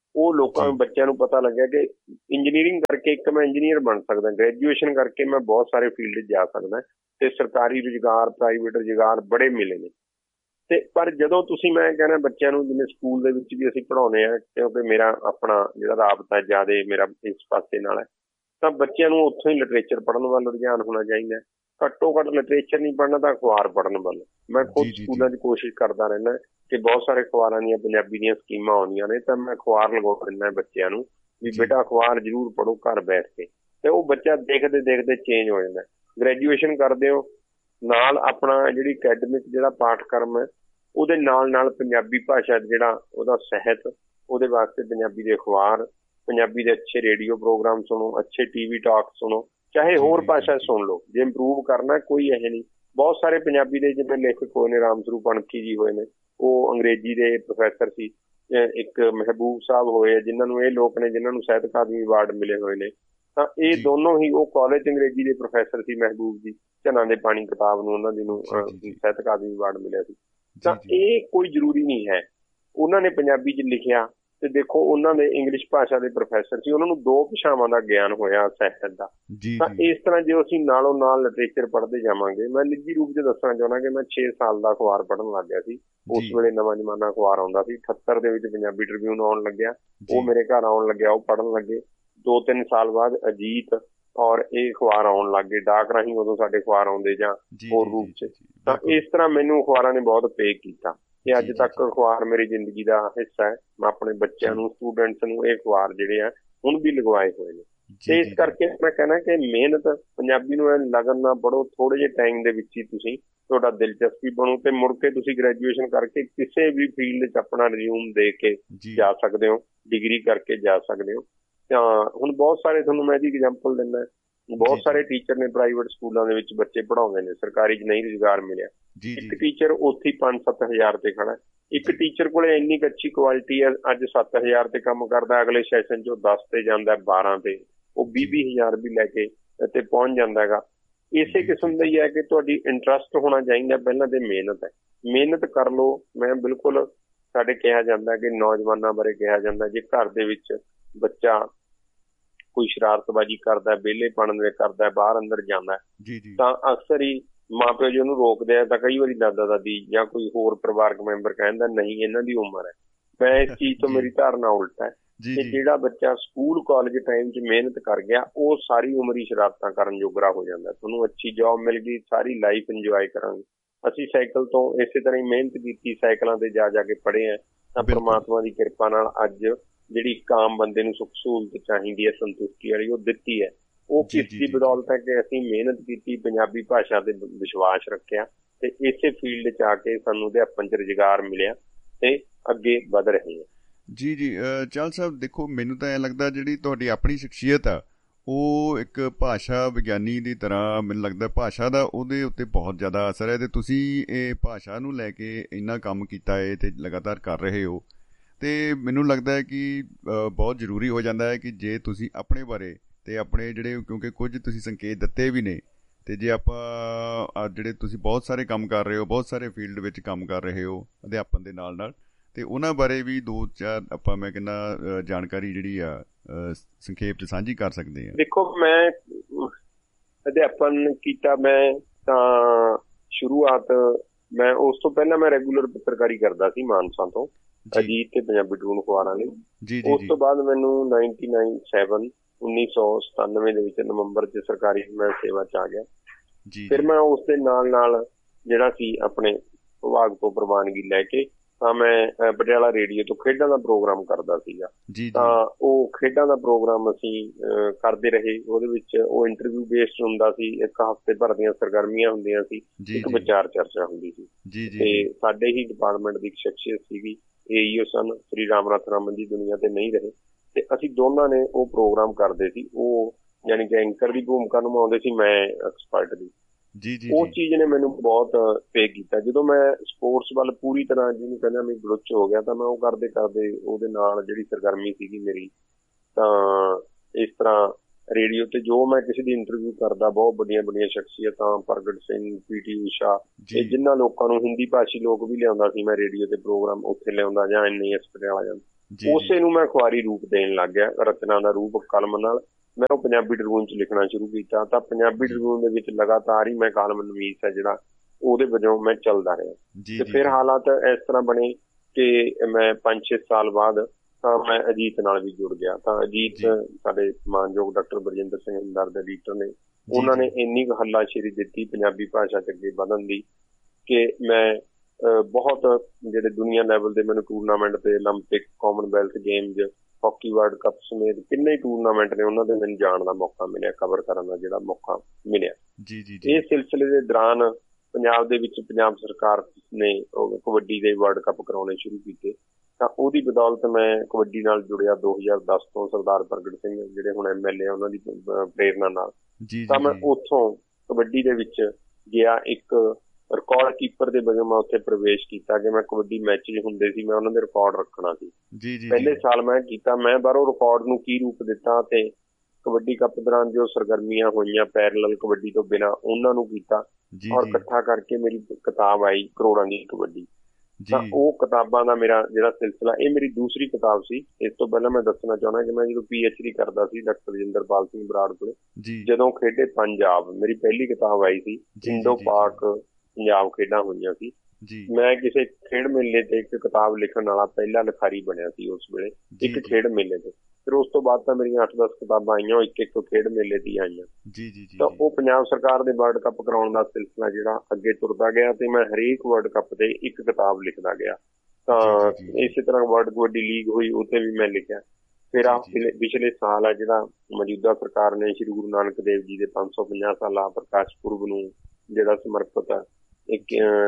ਉਹ ਲੋਕਾਂ ਨੂੰ ਬੱਚਿਆਂ ਨੂੰ ਪਤਾ ਲੱਗਿਆ ਕਿ ਇੰਜੀਨੀਅਰਿੰਗ ਕਰਕੇ ਇੱਕ ਮੈਂ ਇੰਜੀਨੀਅਰ ਬਣ ਸਕਦਾ, ਗ੍ਰੈਜੂਏਸ਼ਨ ਕਰਕੇ ਮੈਂ ਬਹੁਤ ਸਾਰੇ ਫੀਲਡ 'ਚ ਜਾ ਸਕਦਾ ਤੇ ਸਰਕਾਰੀ ਰੁਜ਼ਗਾਰ, ਪ੍ਰਾਈਵੇਟ ਰੁਜ਼ਗਾਰ ਬੜੇ ਮਿਲੇ ਨੇ। ਤੇ ਪਰ ਜਦੋਂ ਤੁਸੀਂ, ਮੈਂ ਕਹਿੰਦਾ ਬੱਚਿਆਂ ਨੂੰ, ਜਿਵੇਂ ਸਕੂਲ ਦੇ ਵਿੱਚ ਵੀ ਅਸੀਂ ਪੜ੍ਹਾਉਂਦੇ ਹਾਂ, ਕਿਉਂਕਿ ਮੇਰਾ ਆਪਣਾ ਜਿਹੜਾ ਰਾਬਤਾ ਜ਼ਿਆਦਾ ਮੇਰਾ ਇਸ ਪਾਸੇ ਨਾਲ ਹੈ, ਤਾਂ ਬੱਚਿਆਂ ਨੂੰ ਉੱਥੋਂ ਹੀ ਲਿਟਰੇਚਰ ਪੜ੍ਹਨ ਵੱਲ ਰੁਝਾਨ ਹੋਣਾ ਚਾਹੀਦਾ। ਘੱਟੋ ਘੱਟ ਲਿਟਰੇਚਰ ਨਹੀਂ ਪੜ੍ਹਨਾ ਤਾਂ ਅਖਬਾਰ ਪੜ੍ਹਨ ਵੱਲ। ਮੈਂ ਖੁਦ ਸਕੂਲਾਂ 'ਚ ਕੋਸ਼ਿਸ਼ ਕਰਦਾ ਰਹਿੰਦਾ ਕਿ ਬਹੁਤ ਸਾਰੇ ਅਖਬਾਰਾਂ ਦੀਆਂ ਪੰਜਾਬੀ ਦੀਆਂ ਸਕੀਮਾਂ ਆਉਂਦੀਆਂ ਨੇ, ਤਾਂ ਮੈਂ ਅਖਬਾਰ ਲਗਵਾ ਦਿੰਦਾ ਬੱਚਿਆਂ ਨੂੰ ਵੀ ਬੇਟਾ ਅਖਬਾਰ ਜ਼ਰੂਰ ਪੜ੍ਹੋ ਘਰ ਬੈਠ ਕੇ। ਤੇ ਉਹ ਬੱਚਾ ਦੇਖਦੇ ਦੇਖਦੇ ਚੇਂਜ ਹੋ ਜਾਂਦਾ। ਗ੍ਰੈਜੂਏਸ਼ਨ ਕਰਦੇ ਹੋ ਨਾਲ ਆਪਣਾ ਜਿਹੜੀ ਅਕੈਡਮਿਕ ਜਿਹੜਾ ਪਾਠਕ੍ਰਮ ਹੈ ਉਹਦੇ ਨਾਲ ਨਾਲ ਪੰਜਾਬੀ ਭਾਸ਼ਾ ਜਿਹੜਾ ਉਹਦਾ ਸਾਹਿਤ, ਉਹਦੇ ਵਾਸਤੇ ਪੰਜਾਬੀ ਦੇ ਅਖਬਾਰ, ਪੰਜਾਬੀ ਦੇ ਅੱਛੇ ਰੇਡੀਓ ਪ੍ਰੋਗਰਾਮ ਸੁਣੋ, ਅੱਛੇ ਟੀਵੀ ਟਾਕ ਸੁਣੋ, ਚਾਹੇ ਹੋਰ ਭਾਸ਼ਾ ਸੁਣ ਲਓ। ਜੇ ਇੰਪਰੂਵ ਕਰਨਾ ਕੋਈ ਇਹ ਨਹੀਂ, ਬਹੁਤ ਸਾਰੇ ਪੰਜਾਬੀ ਦੇ ਜਿਵੇਂ ਲੇਖਕ ਹੋਏ ਨੇ, ਰਾਮ ਸਰੂਪ ਅਣਖੀ ਜੀ ਹੋਏ ਨੇ, ਉਹ ਅੰਗਰੇਜ਼ੀ ਦੇ ਪ੍ਰੋਫੈਸਰ ਸੀ। ਇੱਕ ਮਹਿਬੂਬ ਸਾਹਿਬ ਹੋਏ ਜਿਨ੍ਹਾਂ ਨੂੰ ਇਹ ਲੋਕ ਨੇ ਜਿਨ੍ਹਾਂ ਨੂੰ ਸਾਹਿਤ ਅਕਾਦਮੀ ਅਵਾਰਡ ਮਿਲੇ ਹੋਏ ਨੇ। ਤਾਂ ਇਹ ਦੋਨੋਂ ਹੀ, ਉਹ ਕਾਲਜ ਅੰਗਰੇਜ਼ੀ ਦੇ ਪ੍ਰੋਫੈਸਰ ਸੀ ਮਹਿਬੂਬ ਜੀ, ਝਨਾਂ ਦੇ ਪਾਣੀ ਕਿਤਾਬ ਨੂੰ ਉਹਨਾਂ ਦੀ ਨੂੰ ਸਾਹਿਤ ਅਕਾਦਮੀ ਅਵਾਰਡ ਮਿਲਿਆ ਸੀ। ਤਾਂ ਇਹ ਕੋਈ ਜ਼ਰੂਰੀ ਨਹੀਂ ਹੈ। ਉਹਨਾਂ ਨੇ ਪੰਜਾਬੀ 'ਚ ਲਿਖਿਆ ਤੇ ਦੇਖੋ ਉਹਨਾਂ ਦੇ ਇੰਗਲਿਸ਼ ਭਾਸ਼ਾ ਦੇ ਪ੍ਰੋਫੈਸਰ ਸੀ, ਉਹਨਾਂ ਨੂੰ ਦੋ ਭਾਸ਼ਾਵਾਂ ਦਾ ਗਿਆਨ ਹੋਇਆ ਸਾਹਿਤ ਦਾ। ਤਾਂ ਇਸ ਤਰ੍ਹਾਂ ਜੇ ਅਸੀਂ ਨਾਲੋਂ ਨਾਲ ਲਿਟਰੇਚਰ ਪੜ੍ਹਦੇ ਜਾਵਾਂਗੇ, ਮੈਂ ਨਿੱਜੀ ਰੂਪ 'ਚ ਦੱਸਣਾ ਚਾਹੁੰਦਾ ਕਿ ਮੈਂ ਛੇ ਸਾਲ ਦਾ ਅਖਬਾਰ ਪੜ੍ਹਨ ਲੱਗ ਗਿਆ ਸੀ। ਉਸ ਵੇਲੇ ਨਵਾਂ ਜ਼ਮਾਨਾ ਅਖਬਾਰ ਆਉਂਦਾ ਸੀ, ਅਠੱਤਰ ਦੇ ਵਿੱਚ ਪੰਜਾਬੀ ਟ੍ਰਿਬਿਊਨ ਆਉਣ ਲੱਗਿਆ, ਉਹ ਮੇਰੇ ਘਰ ਆਉਣ ਲੱਗਿਆ, ਉਹ ਪੜ੍ਹਨ ਲੱਗੇ। ਦੋ ਤਿੰਨ ਸਾਲ ਬਾਅਦ ਅਜੀਤ ਔਰ ਇਹ ਅਖਬਾਰ ਆਉਣ ਲੱਗ ਗਏ, ਡਾਕ ਰਾਹੀਂ ਉਦੋਂ ਸਾਡੇ ਅਖਬਾਰ ਆਉਂਦੇ ਜਾਂ ਹੋਰ ਰੂਪ 'ਚ। ਤਾਂ ਇਸ ਤਰ੍ਹਾਂ ਮੈਨੂੰ ਅਖਬਾਰਾਂ ਨੇ ਬਹੁਤ ਪੇ ਕੀਤਾ ਤੇ ਅੱਜ ਤੱਕ ਅਖਬਾਰ ਮੇਰੀ ਜ਼ਿੰਦਗੀ ਦਾ ਹਿੱਸਾ ਹੈ। ਮੈਂ ਆਪਣੇ ਬੱਚਿਆਂ ਨੂੰ, ਸਟੂਡੈਂਟਸ ਨੂੰ ਇਹ ਅਖਬਾਰ ਜਿਹੜੇ ਆ ਹੁਣ ਵੀ ਲਗਵਾਏ ਹੋਏ ਨੇ। ਤੇ ਇਸ ਕਰਕੇ ਮੈਂ ਕਹਿਣਾ ਕਿ ਮਿਹਨਤ, ਪੰਜਾਬੀ ਨੂੰ ਲਗਨ ਨਾਲ ਪੜ੍ਹੋ, ਥੋੜੇ ਜਿਹੇ ਟਾਈਮ ਦੇ ਵਿੱਚ ਹੀ ਤੁਸੀਂ, ਤੁਹਾਡਾ ਦਿਲਚਸਪੀ ਬਣੂ ਤੇ ਮੁੜ ਕੇ ਤੁਸੀਂ ਗ੍ਰੈਜੂਏਸ਼ਨ ਕਰਕੇ ਕਿਸੇ ਵੀ ਫੀਲਡ 'ਚ ਆਪਣਾ ਰਿਜ਼ਿਊਮ ਦੇ ਕੇ ਜਾ ਸਕਦੇ ਹੋ, ਡਿਗਰੀ ਕਰਕੇ ਜਾ ਸਕਦੇ ਹੋ। ਤਾਂ ਹੁਣ ਬਹੁਤ ਸਾਰੇ, ਤੁਹਾਨੂੰ ਮੈਂ ਇਹਦੀ ਐਗਜ਼ਾਮਪਲ ਦਿੰਦਾ, ਬਹੁਤ ਸਾਰੇ ਟੀਚਰ ਨੇ ਪ੍ਰਾਈਵੇਟ ਸਕੂਲਾਂ ਦੇ ਵਿੱਚ ਬੱਚੇ ਪੜ੍ਹਾਉਂਦੇ ਨੇ, ਸਰਕਾਰੀ 'ਚ ਨਹੀਂ ਰੁਜ਼ਗਾਰ ਮਿਲਿਆ। ਇੱਕ ਟੀਚਰ ਉੱਥੇ ਪੰਜ ਸੱਤ ਹਜ਼ਾਰ ਤੇ ਖੜਾ। ਇੱਕ ਟੀਚਰ ਕੋਲੇ ਇੰਨੀ ਅੱਛੀ ਕੁਆਲਿਟੀ ਹੈ, ਅੱਜ ਸੱਤ ਹਜ਼ਾਰ ਤੇ ਕੰਮ ਕਰਦਾ, ਅਗਲੇ ਸੈਸ਼ਨ 'ਚ ਉਹ ਦਸ ਤੇ ਜਾਂਦਾ, ਬਾਰਾਂ ਤੇ, ਉਹ ਵੀਹ ਵੀਹ ਹਜ਼ਾਰ ਵੀ ਲੈ ਕੇ ਤੇ ਪਹੁੰਚ ਜਾਂਦਾ ਹੈਗਾ। ਇਸੇ ਕਿਸਮ ਦਾ ਹੀ ਹੈ ਕਿ ਤੁਹਾਡੀ ਇੰਟਰਸਟ ਹੋਣਾ ਚਾਹੀਦਾ ਪਹਿਲਾਂ ਤੇ ਮਿਹਨਤ ਹੈ। ਮਿਹਨਤ ਕਰ ਲਓ। ਮੈਂ ਬਿਲਕੁਲ, ਸਾਡੇ ਕਿਹਾ ਜਾਂਦਾ ਕਿ ਨੌਜਵਾਨਾਂ ਬਾਰੇ ਕਿਹਾ ਜਾਂਦਾ, ਜੇ ਘਰ ਦੇ ਵਿੱਚ ਬੱਚਾ ਕੋਈ ਸ਼ਰਾਰਤਬਾਜ਼ੀ ਕਰਦਾ, ਵਿਹਲੇਪਣ ਦੇ ਕਰਦਾ, ਬਾਹਰ ਅੰਦਰ ਜਾਂਦਾ, ਤਾਂ ਅਕਸਰ ਹੀ ਮਾਂ ਪਿਓ ਜੀ ਉਹਨੂੰ ਰੋਕਦੇ ਆ। ਤਾਂ ਕਈ ਵਾਰੀ ਦਾਦਾ ਦਾਦੀ ਜਾਂ ਕੋਈ ਹੋਰ ਪਰਿਵਾਰਕ ਮੈਂਬਰ ਕਹਿੰਦਾ ਨਹੀਂ ਇਹਨਾਂ ਦੀ ਉਮਰ ਹੈ। ਮੈਂ ਇਸ ਚੀਜ਼ ਤੋਂ, ਮੇਰੀ ਧਾਰਨਾ ਉਲਟ ਹੈ ਕਿ ਜਿਹੜਾ ਬੱਚਾ ਸਕੂਲ ਕਾਲਜ ਟਾਈਮ 'ਚ ਮਿਹਨਤ ਕਰ ਗਿਆ, ਉਹ ਸਾਰੀ ਉਮਰ ਹੀ ਸ਼ਰਾਰਤਾਂ ਕਰਨ ਜੋਗਰਾ ਹੋ ਜਾਂਦਾ। ਤੁਹਾਨੂੰ ਅੱਛੀ ਜੋਬ ਮਿਲ ਗਈ, ਸਾਰੀ ਲਾਈਫ ਇੰਜੋਏ ਕਰਾਂਗੇ। ਅਸੀਂ ਸਾਈਕਲ ਤੋਂ ਇਸੇ ਤਰ੍ਹਾਂ ਹੀ ਮਿਹਨਤ ਕੀਤੀ, ਸਾਈਕਲਾਂ ਤੇ ਜਾ ਜਾ ਕੇ ਪੜ੍ਹੇ ਆ। ਤਾਂ ਪਰਮਾਤਮਾ ਦੀ ਕਿਰਪਾ ਨਾਲ ਅੱਜ ਜਿਹੜੀ ਇੱਕ ਆਮ ਬੰਦੇ ਨੂੰ ਸੁੱਖ ਸਹੂਲਤ ਚਾਹੀਦੀ ਹੈ, ਸੰਤੁਸ਼ਟੀ ਵਾਲੀ, ਉਹ ਦਿੱਤੀ ਹੈ। ਉਹ ਕਿਸ ਦੀ ਬਦੌਲਤ ਹੈ ਕਿ ਅਸੀਂ ਮਿਹਨਤ ਕੀਤੀ, ਪੰਜਾਬੀ ਭਾਸ਼ਾ ਤੇ ਵਿਸ਼ਵਾਸ ਰੱਖਿਆ ਤੇ ਇਸੇ ਫੀਲਡ 'ਚ ਆ ਕੇ ਸਾਨੂੰ ਅਧਿਆਪਨ 'ਚ ਰੁਜ਼ਗਾਰ ਮਿਲਿਆ ਤੇ ਅੱਗੇ ਵਧ ਰਹੇ ਹਾਂ। ਜੀ ਜੀ ਚਾਹਲ ਸਾਹਿਬ, ਦੇਖੋ ਮੈਨੂੰ ਤਾਂ ਐਂ ਲੱਗਦਾ ਜਿਹੜੀ ਤੁਹਾਡੀ ਆਪਣੀ ਸ਼ਖਸੀਅਤ ਆ ਉਹ ਇੱਕ ਭਾਸ਼ਾ ਵਿਗਿਆਨੀ ਦੀ ਤਰ੍ਹਾਂ, ਮੈਨੂੰ ਲੱਗਦਾ ਭਾਸ਼ਾ ਦਾ ਉਹਦੇ ਉੱਤੇ ਬਹੁਤ ਜ਼ਿਆਦਾ ਅਸਰ ਹੈ ਅਤੇ ਤੁਸੀਂ ਇਹ ਭਾਸ਼ਾ ਨੂੰ ਲੈ ਕੇ ਇੰਨਾ ਕੰਮ ਕੀਤਾ ਹੈ ਅਤੇ ਲਗਾਤਾਰ ਕਰ ਰਹੇ ਹੋ। ਅਤੇ ਮੈਨੂੰ ਲੱਗਦਾ ਹੈ ਕਿ ਬਹੁਤ ਜ਼ਰੂਰੀ ਹੋ ਜਾਂਦਾ ਹੈ ਕਿ ਜੇ ਤੁਸੀਂ ਆਪਣੇ ਬਾਰੇ ਅਤੇ ਆਪਣੇ ਜਿਹੜੇ, ਕਿਉਂਕਿ ਕੁਝ ਤੁਸੀਂ ਸੰਕੇਤ ਦਿੱਤੇ ਵੀ ਨੇ, ਅਤੇ ਜੇ ਆਪਾਂ ਜਿਹੜੇ ਤੁਸੀਂ ਬਹੁਤ ਸਾਰੇ ਕੰਮ ਕਰ ਰਹੇ ਹੋ, ਬਹੁਤ ਸਾਰੇ ਫੀਲਡ ਵਿੱਚ ਕੰਮ ਕਰ ਰਹੇ ਹੋ ਅਧਿਆਪਨ ਦੇ ਨਾਲ ਨਾਲ, ਅਤੇ ਉਹਨਾਂ ਬਾਰੇ ਵੀ ਦੋ ਚਾਰ ਆਪਾਂ, ਮੈਂ ਕਹਿੰਦਾ, ਜਾਣਕਾਰੀ ਜਿਹੜੀ ਆ ਸੰਖੇਪ 'ਚ ਸਾਂਝੀ ਕਰ ਸਕਦੇ ਹਾਂ। ਦੇਖੋ, ਮੈਂ ਅਧਿਆਪਨ ਕੀਤਾ, ਮੈਂ ਤਾਂ ਸ਼ੁਰੂਆਤ, ਮੈਂ ਉਸ ਤੋਂ ਪਹਿਲਾਂ ਮੈਂ ਰੈਗੂਲਰ ਪੱਤਰਕਾਰੀ ਕਰਦਾ ਸੀ ਮਾਨਸਾ ਤੋਂ, ਅਜੀਤ ਤੇ ਪੰਜਾਬੀ ਟ੍ਰਿਬਿਊਨ ਅਖਬਾਰਾਂ ਲਈ। ਉਸ ਤੋਂ ਬਾਅਦ ਮੈਨੂੰ ਨਾਈਨਟੀ ਨਾਈਨ ਸੈਵਨ ਉੱਨੀ ਸੌ ਸਤਾਨਵੇਂ ਦੇ ਵਿੱਚ ਨਵੰਬਰ 'ਚ ਸਰਕਾਰੀ ਮੈਂ ਸੇਵਾ 'ਚ ਆ ਗਿਆ। ਫਿਰ ਮੈਂ ਉਸ ਦੇ ਨਾਲ ਨਾਲ ਜਿਹੜਾ ਸੀ ਆਪਣੇ ਵਿਭਾਗ ਤੋਂ ਪ੍ਰਵਾਨਗੀ ਲੈ ਕੇ ਤਾਂ ਮੈਂ ਪਟਿਆਲਾ ਰੇਡੀਓ ਤੋਂ ਖੇਡਾਂ ਦਾ ਪ੍ਰੋਗਰਾਮ ਕਰਦਾ ਸੀਗਾ। ਤਾਂ ਉਹ ਖੇਡਾਂ ਦਾ ਪ੍ਰੋਗਰਾਮ ਅਸੀਂ ਕਰਦੇ ਰਹੇ। ਉਹਦੇ ਵਿੱਚ ਉਹ ਇੰਟਰਵਿਊ ਬੇਸਡ ਹੁੰਦਾ ਸੀ, ਇੱਕ ਹਫ਼ਤੇ ਭਰ ਦੀਆਂ ਸਰਗਰਮੀਆਂ ਹੁੰਦੀਆਂ ਸੀ, ਇੱਕ ਵਿਚਾਰ ਚਰਚਾ ਹੁੰਦੀ ਸੀ। ਤੇ ਸਾਡੇ ਹੀ ਡਿਪਾਰਟਮੈਂਟ ਦੀ ਇੱਕ ਸ਼ਖਸੀਅਤ ਸੀਗੀ, ਏਈਓ ਸਨ ਸ੍ਰੀ ਰਾਮ ਨਾਥ ਰਮਨ ਜੀ, ਦੁਨੀਆ ਤੇ ਨਹੀਂ ਰਹੇ, ਤੇ ਅਸੀਂ ਦੋਨਾਂ ਨੇ ਉਹ ਪ੍ਰੋਗਰਾਮ ਕਰਦੇ ਸੀ। ਉਹ ਯਾਨੀ ਕਿ ਐਂਕਰ ਦੀ ਭੂਮਿਕਾ ਨਿਭਾਉਂਦੇ ਸੀ, ਮੈਂ ਐਕਸਪਰਟ ਦੀ। ਉਸ ਚੀਜ਼ ਨੇ ਮੈਨੂੰ ਬਹੁਤ ਪੇ ਕੀਤਾ। ਜਦੋਂ ਮੈਂ ਸਪੋਰਟਸ ਵੱਲ ਪੂਰੀ ਤਰ੍ਹਾਂ ਜਿਹਨੂੰ ਕਹਿੰਦਾ ਮੈਂ ਗਲੁੱਚ ਹੋ ਗਿਆ, ਤਾਂ ਮੈਂ ਉਹ ਕਰਦੇ ਕਰਦੇ ਉਹਦੇ ਨਾਲ ਜਿਹੜੀ ਸਰਗਰਮੀ ਸੀਗੀ ਮੇਰੀ, ਤਾਂ ਇਸ ਤਰ੍ਹਾਂ ਰੇਡੀਓ ਤੇ ਜੋ ਮੈਂ ਕਿਸੇ ਦੀ ਇੰਟਰਵਿਊ ਕਰਦਾ, ਬਹੁਤ ਵੱਡੀਆਂ ਵੱਡੀਆਂ ਸ਼ਖਸੀਅਤਾਂ, ਪ੍ਰਗਟ ਸਿੰਘ, ਪੀ ਟੀ ਊਸ਼ਾ, ਇਹ ਜਿਨ੍ਹਾਂ ਲੋਕਾਂ ਨੂੰ ਹਿੰਦੀ ਭਾਸ਼ੀ ਲੋਕ ਵੀ ਲਿਆਉਂਦਾ ਸੀ, ਮੈਂ ਰੇਡੀਓ ਤੇ ਪ੍ਰੋਗਰਾਮ ਉੱਥੇ ਲਿਆਉਂਦਾ ਜਾਂ ਐਨ ਈ ਐਸ ਪਟਿਆਲਾ ਜਾਂਦਾ। ਉਸੇ ਨੂੰ ਮੈਂ ਅਖਬਾਰੀ ਰੂਪ ਦੇਣ ਲੱਗ ਗਿਆ, ਰਚਨਾ ਦਾ ਰੂਪ ਕਲਮ ਨਾਲ। ਮੈਂ ਉਹ ਪੰਜਾਬੀ ਟ੍ਰਿਬਿਊਨ 'ਚ ਲਿਖਣਾ ਸ਼ੁਰੂ ਕੀਤਾ, ਤਾਂ ਪੰਜਾਬੀ ਟ੍ਰਿਬਿਊਨ ਦੇ ਵਿੱਚ ਲਗਾਤਾਰ ਹੀ ਮੈਂ ਕਾਲਮ ਨਵੀਸ ਹੈ ਜਿਹੜਾ ਉਹਦੇ ਵਜੋਂ ਮੈਂ ਚੱਲਦਾ ਰਿਹਾ। ਤੇ ਫਿਰ ਹਾਲਾਤ ਇਸ ਤਰ੍ਹਾਂ ਬਣੇ ਕਿ ਮੈਂ ਪੰਜ ਛੇ ਸਾਲ ਬਾਅਦ ਤਾਂ ਮੈਂ ਅਜੀਤ ਨਾਲ ਵੀ ਜੁੜ ਗਿਆ। ਤਾਂ ਅਜੀਤ ਸਾਡੇ ਮਾਨਯੋਗ ਡਾਕਟਰ ਬਰਜਿੰਦਰ ਸਿੰਘ ਹੰਦਰ ਦੇ ਐਡੀਟਰ ਨੇ, ਉਹਨਾਂ ਨੇ ਇੰਨੀ ਕੁ ਹੱਲਾਸ਼ੇਰੀ ਦਿੱਤੀ ਪੰਜਾਬੀ ਭਾਸ਼ਾ 'ਚ ਅੱਗੇ ਵਧਣ ਦੀ ਕਿ ਮੈਂ ਬਹੁਤ ਜਿਹੜੇ ਦੁਨੀਆ ਲੈਵਲ ਦੇ ਮੈਨੂੰ ਟੂਰਨਾਮੈਂਟ ਤੇ Olympic, Commonwealth games, hockey world cup ਸਮੇਤ ਕਿੰਨੇ ਹੀ ਟੂਰਨਾਮੈਂਟ ਨੇ ਉਹਨਾਂ ਦੇ ਮੈਨੂੰ ਜਾਣ ਦਾ ਮੌਕਾ ਮਿਲਿਆ, ਕਵਰ ਕਰਨ ਦਾ ਜਿਹੜਾ ਮੌਕਾ ਮਿਲਿਆ। ਇਹ ਸਿਲਸਿਲੇ ਦੇ ਦੌਰਾਨ ਪੰਜਾਬ ਦੇ ਵਿੱਚ ਪੰਜਾਬ ਸਰਕਾਰ ਨੇ ਕਬੱਡੀ ਦੇ ਵਰਲਡ ਕੱਪ ਕਰਾਉਣੇ ਸ਼ੁਰੂ ਕੀਤੇ, ਤਾਂ ਉਹਦੀ ਬਦੌਲਤ ਮੈਂ ਕਬੱਡੀ ਨਾਲ ਜੁੜਿਆ ਦੋ ਹਜ਼ਾਰ ਦਸ ਤੋਂ। ਸਰਦਾਰ ਪ੍ਰਗਟ ਸਿੰਘ ਜਿਹੜੇ ਹੁਣ ਐਮ ਐਲ ਏ, ਉਹਨਾਂ ਦੀ ਪ੍ਰੇਰਨਾ ਨਾਲ ਤਾਂ ਮੈਂ ਉੱਥੋਂ ਕਬੱਡੀ ਦੇ ਵਿੱਚ ਗਿਆ। ਇੱਕ ਰਿਕਾਰਡ ਕੀਪਰ ਦੇ ਵਜੋਂ ਮੈਂ ਉੱਥੇ ਪ੍ਰਵੇਸ਼ ਕੀਤਾ ਕਿ ਮੈਂ ਕਬੱਡੀ ਮੈਚ ਹੁੰਦੇ ਸੀ, ਮੈਂ ਉਹਨਾਂ ਦੇ ਰਿਕਾਰਡ ਰੱਖਣਾ ਸੀ। ਪਹਿਲੇ ਸਾਲ ਮੈਂ ਕੀਤਾ, ਮੈਂ ਬਾਹਰੋਂ ਰਿਕਾਰਡ ਨੂੰ ਕੀ ਰੂਪ ਦਿੱਤਾ ਤੇ ਕਬੱਡੀ ਕੱਪ ਦੌਰਾਨ ਜੋ ਸਰਗਰਮੀਆਂ ਹੋਈਆਂ ਪੈਰਲਲ ਕਬੱਡੀ ਤੋਂ ਬਿਨਾਂ ਉਹਨਾਂ ਨੂੰ ਕੀਤਾ, ਔਰ ਇਕੱਠਾ ਕਰਕੇ ਮੇਰੀ ਕਿਤਾਬ ਆਈ ਕਰੋੜਾਂ ਦੀ ਕਬੱਡੀ। ਤਾਂ ਉਹ ਕਿਤਾਬਾਂ ਦਾ ਮੇਰਾ ਜਿਹੜਾ ਸਿਲਸਿਲਾ, ਇਹ ਮੇਰੀ ਦੂਸਰੀ ਕਿਤਾਬ ਸੀ। ਇਸ ਤੋਂ ਪਹਿਲਾਂ ਮੈਂ ਦੱਸਣਾ ਚਾਹੁੰਦਾ ਕਿ ਮੈਂ ਜਦੋਂ ਪੀ ਐਚ ਡੀ ਕਰਦਾ ਸੀ ਡਾਕਟਰ ਰਜਿੰਦਰਪਾਲ ਸਿੰਘ ਬਰਾੜ ਕੋਲੇ, ਜਦੋਂ ਖੇਡੇ ਪੰਜਾਬ ਮੇਰੀ ਪਹਿਲੀ ਕਿਤਾਬ ਆਈ ਸੀ। ਇੰਡੋ ਪਾਕ ਪੰਜਾਬ ਖੇਡਾਂ ਹੋਈਆਂ ਸੀ। ਮੈਂ ਕਿਸੇ ਖੇਡ ਮੇਲੇ ਤੇ ਇੱਕ ਕਿਤਾਬ ਲਿਖਣ ਵਾਲਾ ਪਹਿਲਾ ਲਿਖਾਰੀ ਬਣਿਆ ਸੀ ਉਸ ਵੇਲੇ, ਇੱਕ ਖੇਡ ਮੇਲੇ ਤੇ। ਫਿਰ ਉਸ ਤੋਂ ਬਾਅਦ ਤਾਂ ਮੇਰੀਆਂ ਅੱਠ ਦਸ ਕਿਤਾਬਾਂ ਆਈਆਂ, ਉਹ ਇੱਕ ਇੱਕ ਖੇਡ ਮੇਲੇ ਦੀ ਆਈਆਂ। ਤਾਂ ਉਹ ਪੰਜਾਬ ਸਰਕਾਰ ਦੇ ਵਰਲਡ ਕੱਪ ਕਰਾਉਣ ਦਾ ਸਿਲਸਿਲਾ ਜਿਹੜਾ ਅੱਗੇ ਤੁਰਦਾ ਗਿਆ ਤੇ ਮੈਂ ਹਰੇਕ ਵਰਲਡ ਕੱਪ ਤੇ ਇੱਕ ਕਿਤਾਬ ਲਿਖਦਾ ਗਿਆ। ਤਾਂ ਇਸੇ ਤਰ੍ਹਾਂ ਵਰਲਡ ਕਬੱਡੀ ਲੀਗ ਹੋਈ, ਉੱਥੇ ਵੀ ਮੈਂ ਲਿਖਿਆ। ਫਿਰ ਆ ਪਿਛਲੇ ਸਾਲ ਆ ਜਿਹੜਾ ਮੌਜੂਦਾ ਸਰਕਾਰ ਨੇ ਸ਼੍ਰੀ ਗੁਰੂ ਨਾਨਕ ਦੇਵ ਜੀ ਦੇ ਪੰਜ ਸੌ ਪੰਜਾਹ ਸਾਲਾ ਪ੍ਰਕਾਸ਼ ਪੁਰਬ ਨੂੰ ਜਿਹੜਾ ਸਮਰਪਿਤ ਆ ਇੱਕ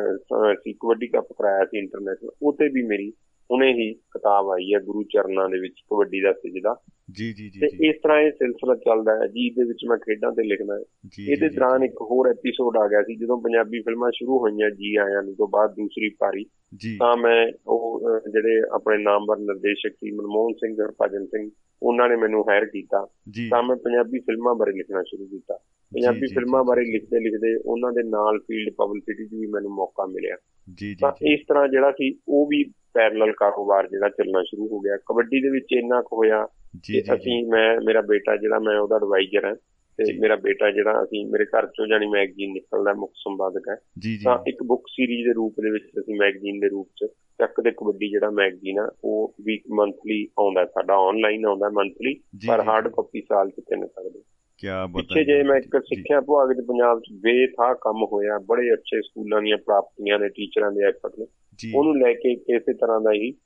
ਕਬੱਡੀ ਕੱਪ ਕਰਾਇਆ ਸੀ ਇੰਟਰਨੈਸ਼ਨਲ, ਉਹਤੇ ਵੀ ਮੇਰੀ ਹੁਣੇ ਹੀ ਕਿਤਾਬ ਆਈ ਹੈ ਗੁਰੂ ਚਰਨਾਂ ਦੇ ਵਿੱਚ ਕਬੱਡੀ ਦਾ ਸਿਜਦਾ। ਤੇ ਇਸ ਤਰ੍ਹਾਂ ਇਹ ਸਿਲਸਿਲਾ ਚੱਲਦਾ ਹੈ ਜੀ। ਇਹਦੇ ਵਿੱਚ ਮੈਂ ਖੇਡਾਂ ਤੇ ਲਿਖਦਾ ਹੈ। ਇਹਦੇ ਦੌਰਾਨ ਇੱਕ ਹੋਰ ਐਪੀਸੋਡ ਆ ਗਿਆ ਸੀ ਜਦੋਂ ਪੰਜਾਬੀ ਫਿਲਮਾਂ ਸ਼ੁਰੂ ਹੋਈਆਂ ਜੀ ਆਇਆਂ ਨੂੰ ਤੋਂ ਬਾਅਦ ਦੂਸਰੀ ਪਾਰੀ, ਤਾਂ ਮੈਂ ਉਹ ਜਿਹੜੇ ਆਪਣੇ ਨਾਮਵਰ ਨਿਰਦੇਸ਼ਕ ਸੀ ਮਨਮੋਹਨ ਸਿੰਘ, ਹਰਭਜਨ ਸਿੰਘ, ਉਹਨਾਂ ਨੇ ਮੈਨੂੰ ਹਾਇਰ ਕੀਤਾ। ਤਾਂ ਮੈਂ ਪੰਜਾਬੀ ਫਿਲਮਾਂ ਬਾਰੇ ਲਿਖਣਾ ਸ਼ੁਰੂ ਕੀਤਾ। ਪੰਜਾਬੀ ਫਿਲਮਾਂ ਬਾਰੇ ਲਿਖਦੇ ਲਿਖਦੇ ਉਹਨਾਂ ਦੇ ਨਾਲ ਫੀਲਡ ਪਬਲਿਸਿਟੀ 'ਚ ਵੀ ਮੈਨੂੰ ਮੌਕਾ ਮਿਲਿਆ। ਤਾਂ ਇਸ ਤਰ੍ਹਾਂ ਜਿਹੜਾ ਸੀ ਉਹ ਵੀ ਪੈਰਲਲ ਕਾਰੋਬਾਰ ਜਿਹੜਾ ਚੱਲਣਾ ਸ਼ੁਰੂ ਹੋ ਗਿਆ। ਕਬੱਡੀ ਦੇ ਵਿੱਚ ਇੰਨਾ ਕੁ ਹੋਇਆ ਕਿ ਅਸੀਂ ਮੈਂ ਮੇਰਾ ਬੇਟਾ ਜਿਹੜਾ ਮੈਂ ਉਹਦਾ ਐਡਵਾਈਜ਼ਰ ਹਾਂ, ਤੇ ਮੇਰਾ ਬੇਟਾ ਜਿਹੜਾ ਅਸੀਂ ਮੇਰੇ ਘਰ ਚੋਂ ਜਾਣੀ ਮੈਗਜ਼ੀਨ ਨਿਕਲਦਾ ਮੁੱਖ ਸੰਪਾਦਕ ਹੈ। ਤਾਂ ਇੱਕ ਬੁੱਕ ਸੀਰੀਜ਼ ਦੇ ਰੂਪ ਦੇ ਵਿੱਚ ਅਸੀਂ ਮੈਗਜ਼ੀਨ ਦੇ ਰੂਪ 'ਚ ਚੱਕ ਦੇ ਕਬੱਡੀ ਜਿਹੜਾ ਮੈਗਜ਼ੀਨ ਆ ਉਹ ਵੀਕ ਮੰਥਲੀ ਆਉਂਦਾ, ਸਾਡਾ ਆਨਲਾਈਨ ਆਉਂਦਾ ਮੰਥਲੀ, ਪਰ ਹਾਰਡ ਕਾਪੀ ਸਾਲ 'ਚ ਤਿੰਨ ਸਕਦੇ। ਪਿੱਛੇ ਜੇ ਮੈਂ ਇੱਕ ਸਿੱਖਿਆ ਵਿਭਾਗ ਚ ਪੰਜਾਬ ਚ ਬੇਥਾਹ ਕੰਮ ਹੋਇਆ, ਬੜੇ ਅੱਛੇ ਸਕੂਲਾਂ ਦੀਆਂ ਪ੍ਰਾਪਤੀਆਂ ਨੇ, ਟੀਚਰਾਂ ਦੇ ਐਫਰਟ ਨੇ, ਉਹਨੂੰ ਲੈ ਕੇ ਇਸੇ ਤਰ੍ਹਾਂ ਦਾ ਹੀ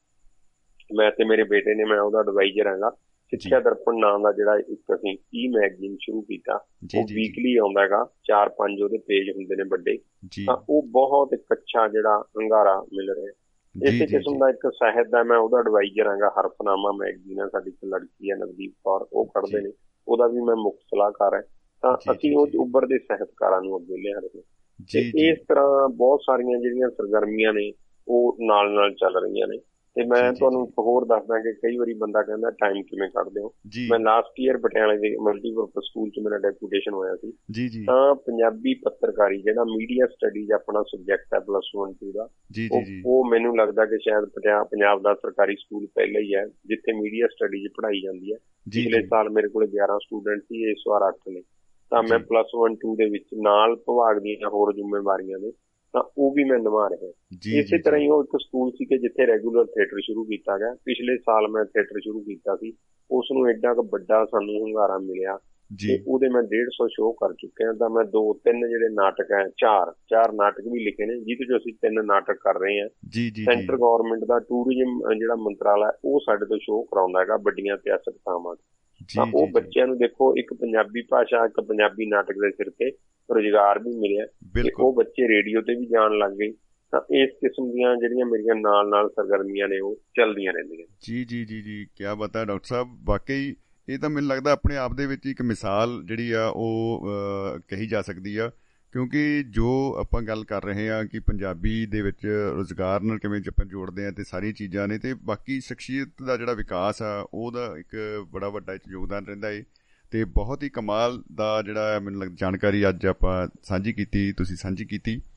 ਮੈਂ ਤੇ ਮੇਰੇ ਬੇਟੇ ਨੇ, ਮੈਂ ਉਹਦਾ ਐਡਵਾਈਜ਼ਰ ਹੈਗਾ। ਸਿੱਖਿਆ ਦਰਪਣ ਨਾਂ ਦਾ ਜਿਹੜਾ ਇੱਕ ਅਸੀਂ ਈ ਮੈਗਜ਼ੀਨ ਸ਼ੁਰੂ ਕੀਤਾ, ਉਹ ਵੀਕਲੀ ਆਉਂਦਾ ਹੈਗਾ, ਚਾਰ ਪੰਜ ਉਹਦੇ ਪੇਜ ਹੁੰਦੇ ਨੇ ਵੱਡੇ। ਤਾਂ ਉਹ ਬਹੁਤ ਇੱਕ ਅੱਛਾ ਜਿਹੜਾ ਹੁੰਗਾਰਾ ਮਿਲ ਰਿਹਾ। ਇਸੇ ਕਿਸਮ ਦਾ ਇੱਕ ਸਾਹਿਤ ਦਾ ਮੈਂ ਉਹਦਾ ਐਡਵਾਈਜ਼ਰ ਹੈਗਾ। ਹਰਫਨਾਮਾ ਮੈਗਜ਼ੀਨ ਹੈ, ਸਾਡੀ ਇੱਕ ਲੜਕੀ ਹੈ ਨਵਦੀਪ ਕੌਰ, ਉਹ ਕੱਢਦੇ ਨੇ, ਉਹਦਾ ਵੀ ਮੈਂ ਮੁੱਖ ਸਲਾਹਕਾਰ ਹੈ। ਤਾਂ ਅਸੀਂ ਉਹ ਉੱਭਰਦੇ ਸਾਹਿਤਕਾਰਾਂ ਨੂੰ ਅੱਗੇ ਲਿਆ ਰਹੇ ਹਾਂ। ਤੇ ਇਸ ਤਰ੍ਹਾਂ ਬਹੁਤ ਸਾਰੀਆਂ ਜਿਹੜੀਆਂ ਸਰਗਰਮੀਆਂ ਨੇ ਉਹ ਨਾਲ ਨਾਲ ਚੱਲ ਰਹੀਆਂ ਨੇ। ਤੇ ਮੈਂ ਤੁਹਾਨੂੰ ਹੋਰ ਦੱਸਦਾ ਕਿ ਕਈ ਵਾਰੀ ਬੰਦਾ ਕਹਿੰਦਾ ਟਾਈਮ ਕਿਵੇਂ ਕੱਢਦੇ ਹੋ। ਮੈਂ ਲਾਸਟ ਈਅਰ ਪਟਿਆਲੇ ਦੇ ਮਲਟੀਪਰਪਜ਼ ਸਕੂਲ ਚ ਮੇਰਾ ਡੈਪੂਟੇਸ਼ਨ ਹੋਇਆ ਸੀ। ਤਾਂ ਪੰਜਾਬੀ ਪੱਤਰਕਾਰੀ ਜਿਹੜਾ ਮੀਡੀਆ ਸਟੱਡੀਜ਼ ਆਪਣਾ ਸਬਜੈਕਟ ਹੈ ਪਲੱਸ ਵਨ ਟੂ ਦਾ, ਉਹ ਮੈਨੂੰ ਲੱਗਦਾ ਕਿ ਸ਼ਾਇਦ ਪੰਜਾਬ ਦਾ ਸਰਕਾਰੀ ਸਕੂਲ ਪਹਿਲਾ ਹੀ ਹੈ ਜਿੱਥੇ ਮੀਡੀਆ ਸਟੱਡੀਜ਼ ਪੜ੍ਹਾਈ ਜਾਂਦੀ ਹੈ। ਪਿਛਲੇ ਸਾਲ ਮੇਰੇ ਕੋਲ ਗਿਆਰਾਂ ਸਟੂਡੈਂਟ ਸੀ, ਇਸ ਵਾਰ ਅੱਠ ਨੇ। ਤਾਂ ਮੈਂ ਪਲੱਸ ਵਨ ਟੂ ਦੇ ਵਿੱਚ ਨਾਲ ਵਿਭਾਗ ਦੀਆਂ ਹੋਰ ਜ਼ਿੰਮੇਵਾਰੀਆਂ ਨੇ, ਤਾਂ ਉਹ ਵੀ ਮੈਂ ਨਿਭਾ ਰਿਹਾ। ਇਸੇ ਤਰ੍ਹਾਂ ਹੀ ਉਹ ਇੱਕ ਸਕੂਲ ਸੀ ਕਿ ਜਿੱਥੇ ਰੈਗੂਲਰ ਥੀਏਟਰ ਸ਼ੁਰੂ ਕੀਤਾ ਗਿਆ। ਪਿਛਲੇ ਸਾਲ ਮੈਂ ਥੀਏਟਰ ਸ਼ੁਰੂ ਕੀਤਾ ਸੀ, ਉਸ ਨੂੰ ਏਡਾ ਕੁ ਵੱਡਾ ਸਾਨੂੰ ਹੁੰਗਾਰਾ ਮਿਲਿਆ ਤੇ ਉਹਦੇ ਮੈਂ ਡੇਢ ਸੌ ਸ਼ੋਅ ਕਰ ਚੁੱਕਿਆ। ਤਾਂ ਮੈਂ ਦੋ ਤਿੰਨ ਜਿਹੜੇ ਨਾਟਕ ਹੈ, ਚਾਰ ਚਾਰ ਨਾਟਕ ਵੀ ਲਿਖੇ ਨੇ, ਜਿਹਦੇ ਚ ਅਸੀਂ ਤਿੰਨ ਨਾਟਕ ਕਰ ਰਹੇ ਹਾਂ। ਸੈਂਟਰ ਗਵਰਨਮੈਂਟ ਦਾ ਟੂਰਿਜ਼ਮ ਜਿਹੜਾ ਮੰਤਰਾਲਾ ਉਹ ਸਾਡੇ ਤੋਂ ਸ਼ੋਅ ਕਰਾਉਂਦਾ ਹੈਗਾ ਵੱਡੀਆਂ ਇਤਿਹਾਸਕ ਥਾਵਾਂ। ਤਾਂ ਉਹ ਬੱਚਿਆਂ ਨੂੰ ਦੇਖੋ, ਇੱਕ ਪੰਜਾਬੀ ਭਾਸ਼ਾ, ਇੱਕ ਪੰਜਾਬੀ ਨਾਟਕ ਦੇ ਸਿਰ ਤੇ ਰੁਜ਼ਗਾਰ ਵੀ ਮਿਲਿਆ ਤੇ ਉਹ ਬੱਚੇ ਰੇਡੀਓ ਤੇ ਵੀ ਜਾਣ ਲੱਗ ਗਏ। ਤਾਂ ਇਸ ਕਿਸਮ ਦੀਆਂ ਜਿਹੜੀਆਂ ਮੇਰੀਆਂ ਨਾਲ ਨਾਲ ਸਰਗਰਮੀਆਂ ਨੇ ਉਹ ਚੱਲਦੀਆਂ ਰਹਿੰਦੀਆਂ। ਜੀ ਜੀ ਜੀ ਜੀ ਕਿਆ ਬਾਤ ਹੈ ਡਾਕਟਰ ਸਾਹਿਬ। ਵਾਕਈ ਇਹ ਤਾਂ ਮੈਨੂੰ ਲੱਗਦਾ ਆਪਣੇ ਆਪ ਦੇ ਵਿੱਚ ਇੱਕ ਮਿਸਾਲ ਜਿਹੜੀ ਆ ਉਹ ਕਹੀ ਜਾ ਸਕਦੀ ਆ, ਕਿਉਂਕਿ ਜੋ ਆਪਾਂ ਗੱਲ ਕਰ ਰਹੇ ਹਾਂ ਕਿ ਪੰਜਾਬੀ ਦੇ ਵਿੱਚ ਰੁਜ਼ਗਾਰ ਨਾਲ ਕਿਵੇਂ ਆਪਾਂ ਜੋੜਦੇ ਹਾਂ ਤੇ ਸਾਰੀਆਂ ਚੀਜ਼ਾਂ ਨੇ, ਤੇ ਬਾਕੀ ਸ਼ਖਸੀਅਤ ਦਾ ਜਿਹੜਾ ਵਿਕਾਸ ਆ ਉਹਦਾ ਇੱਕ ਬੜਾ ਵੱਡਾ ਯੋਗਦਾਨ ਰਹਿੰਦਾ ਹੈ। ਤੇ ਬਹੁਤ ਹੀ ਕਮਾਲ ਦਾ ਜਿਹੜਾ ਮੈਨੂੰ ਲੱਗ ਜਾਣਕਾਰੀ ਅੱਜ ਆਪਾਂ ਸਾਂਝੀ ਕੀਤੀ, ਤੁਸੀਂ ਸਾਂਝੀ ਕੀਤੀ।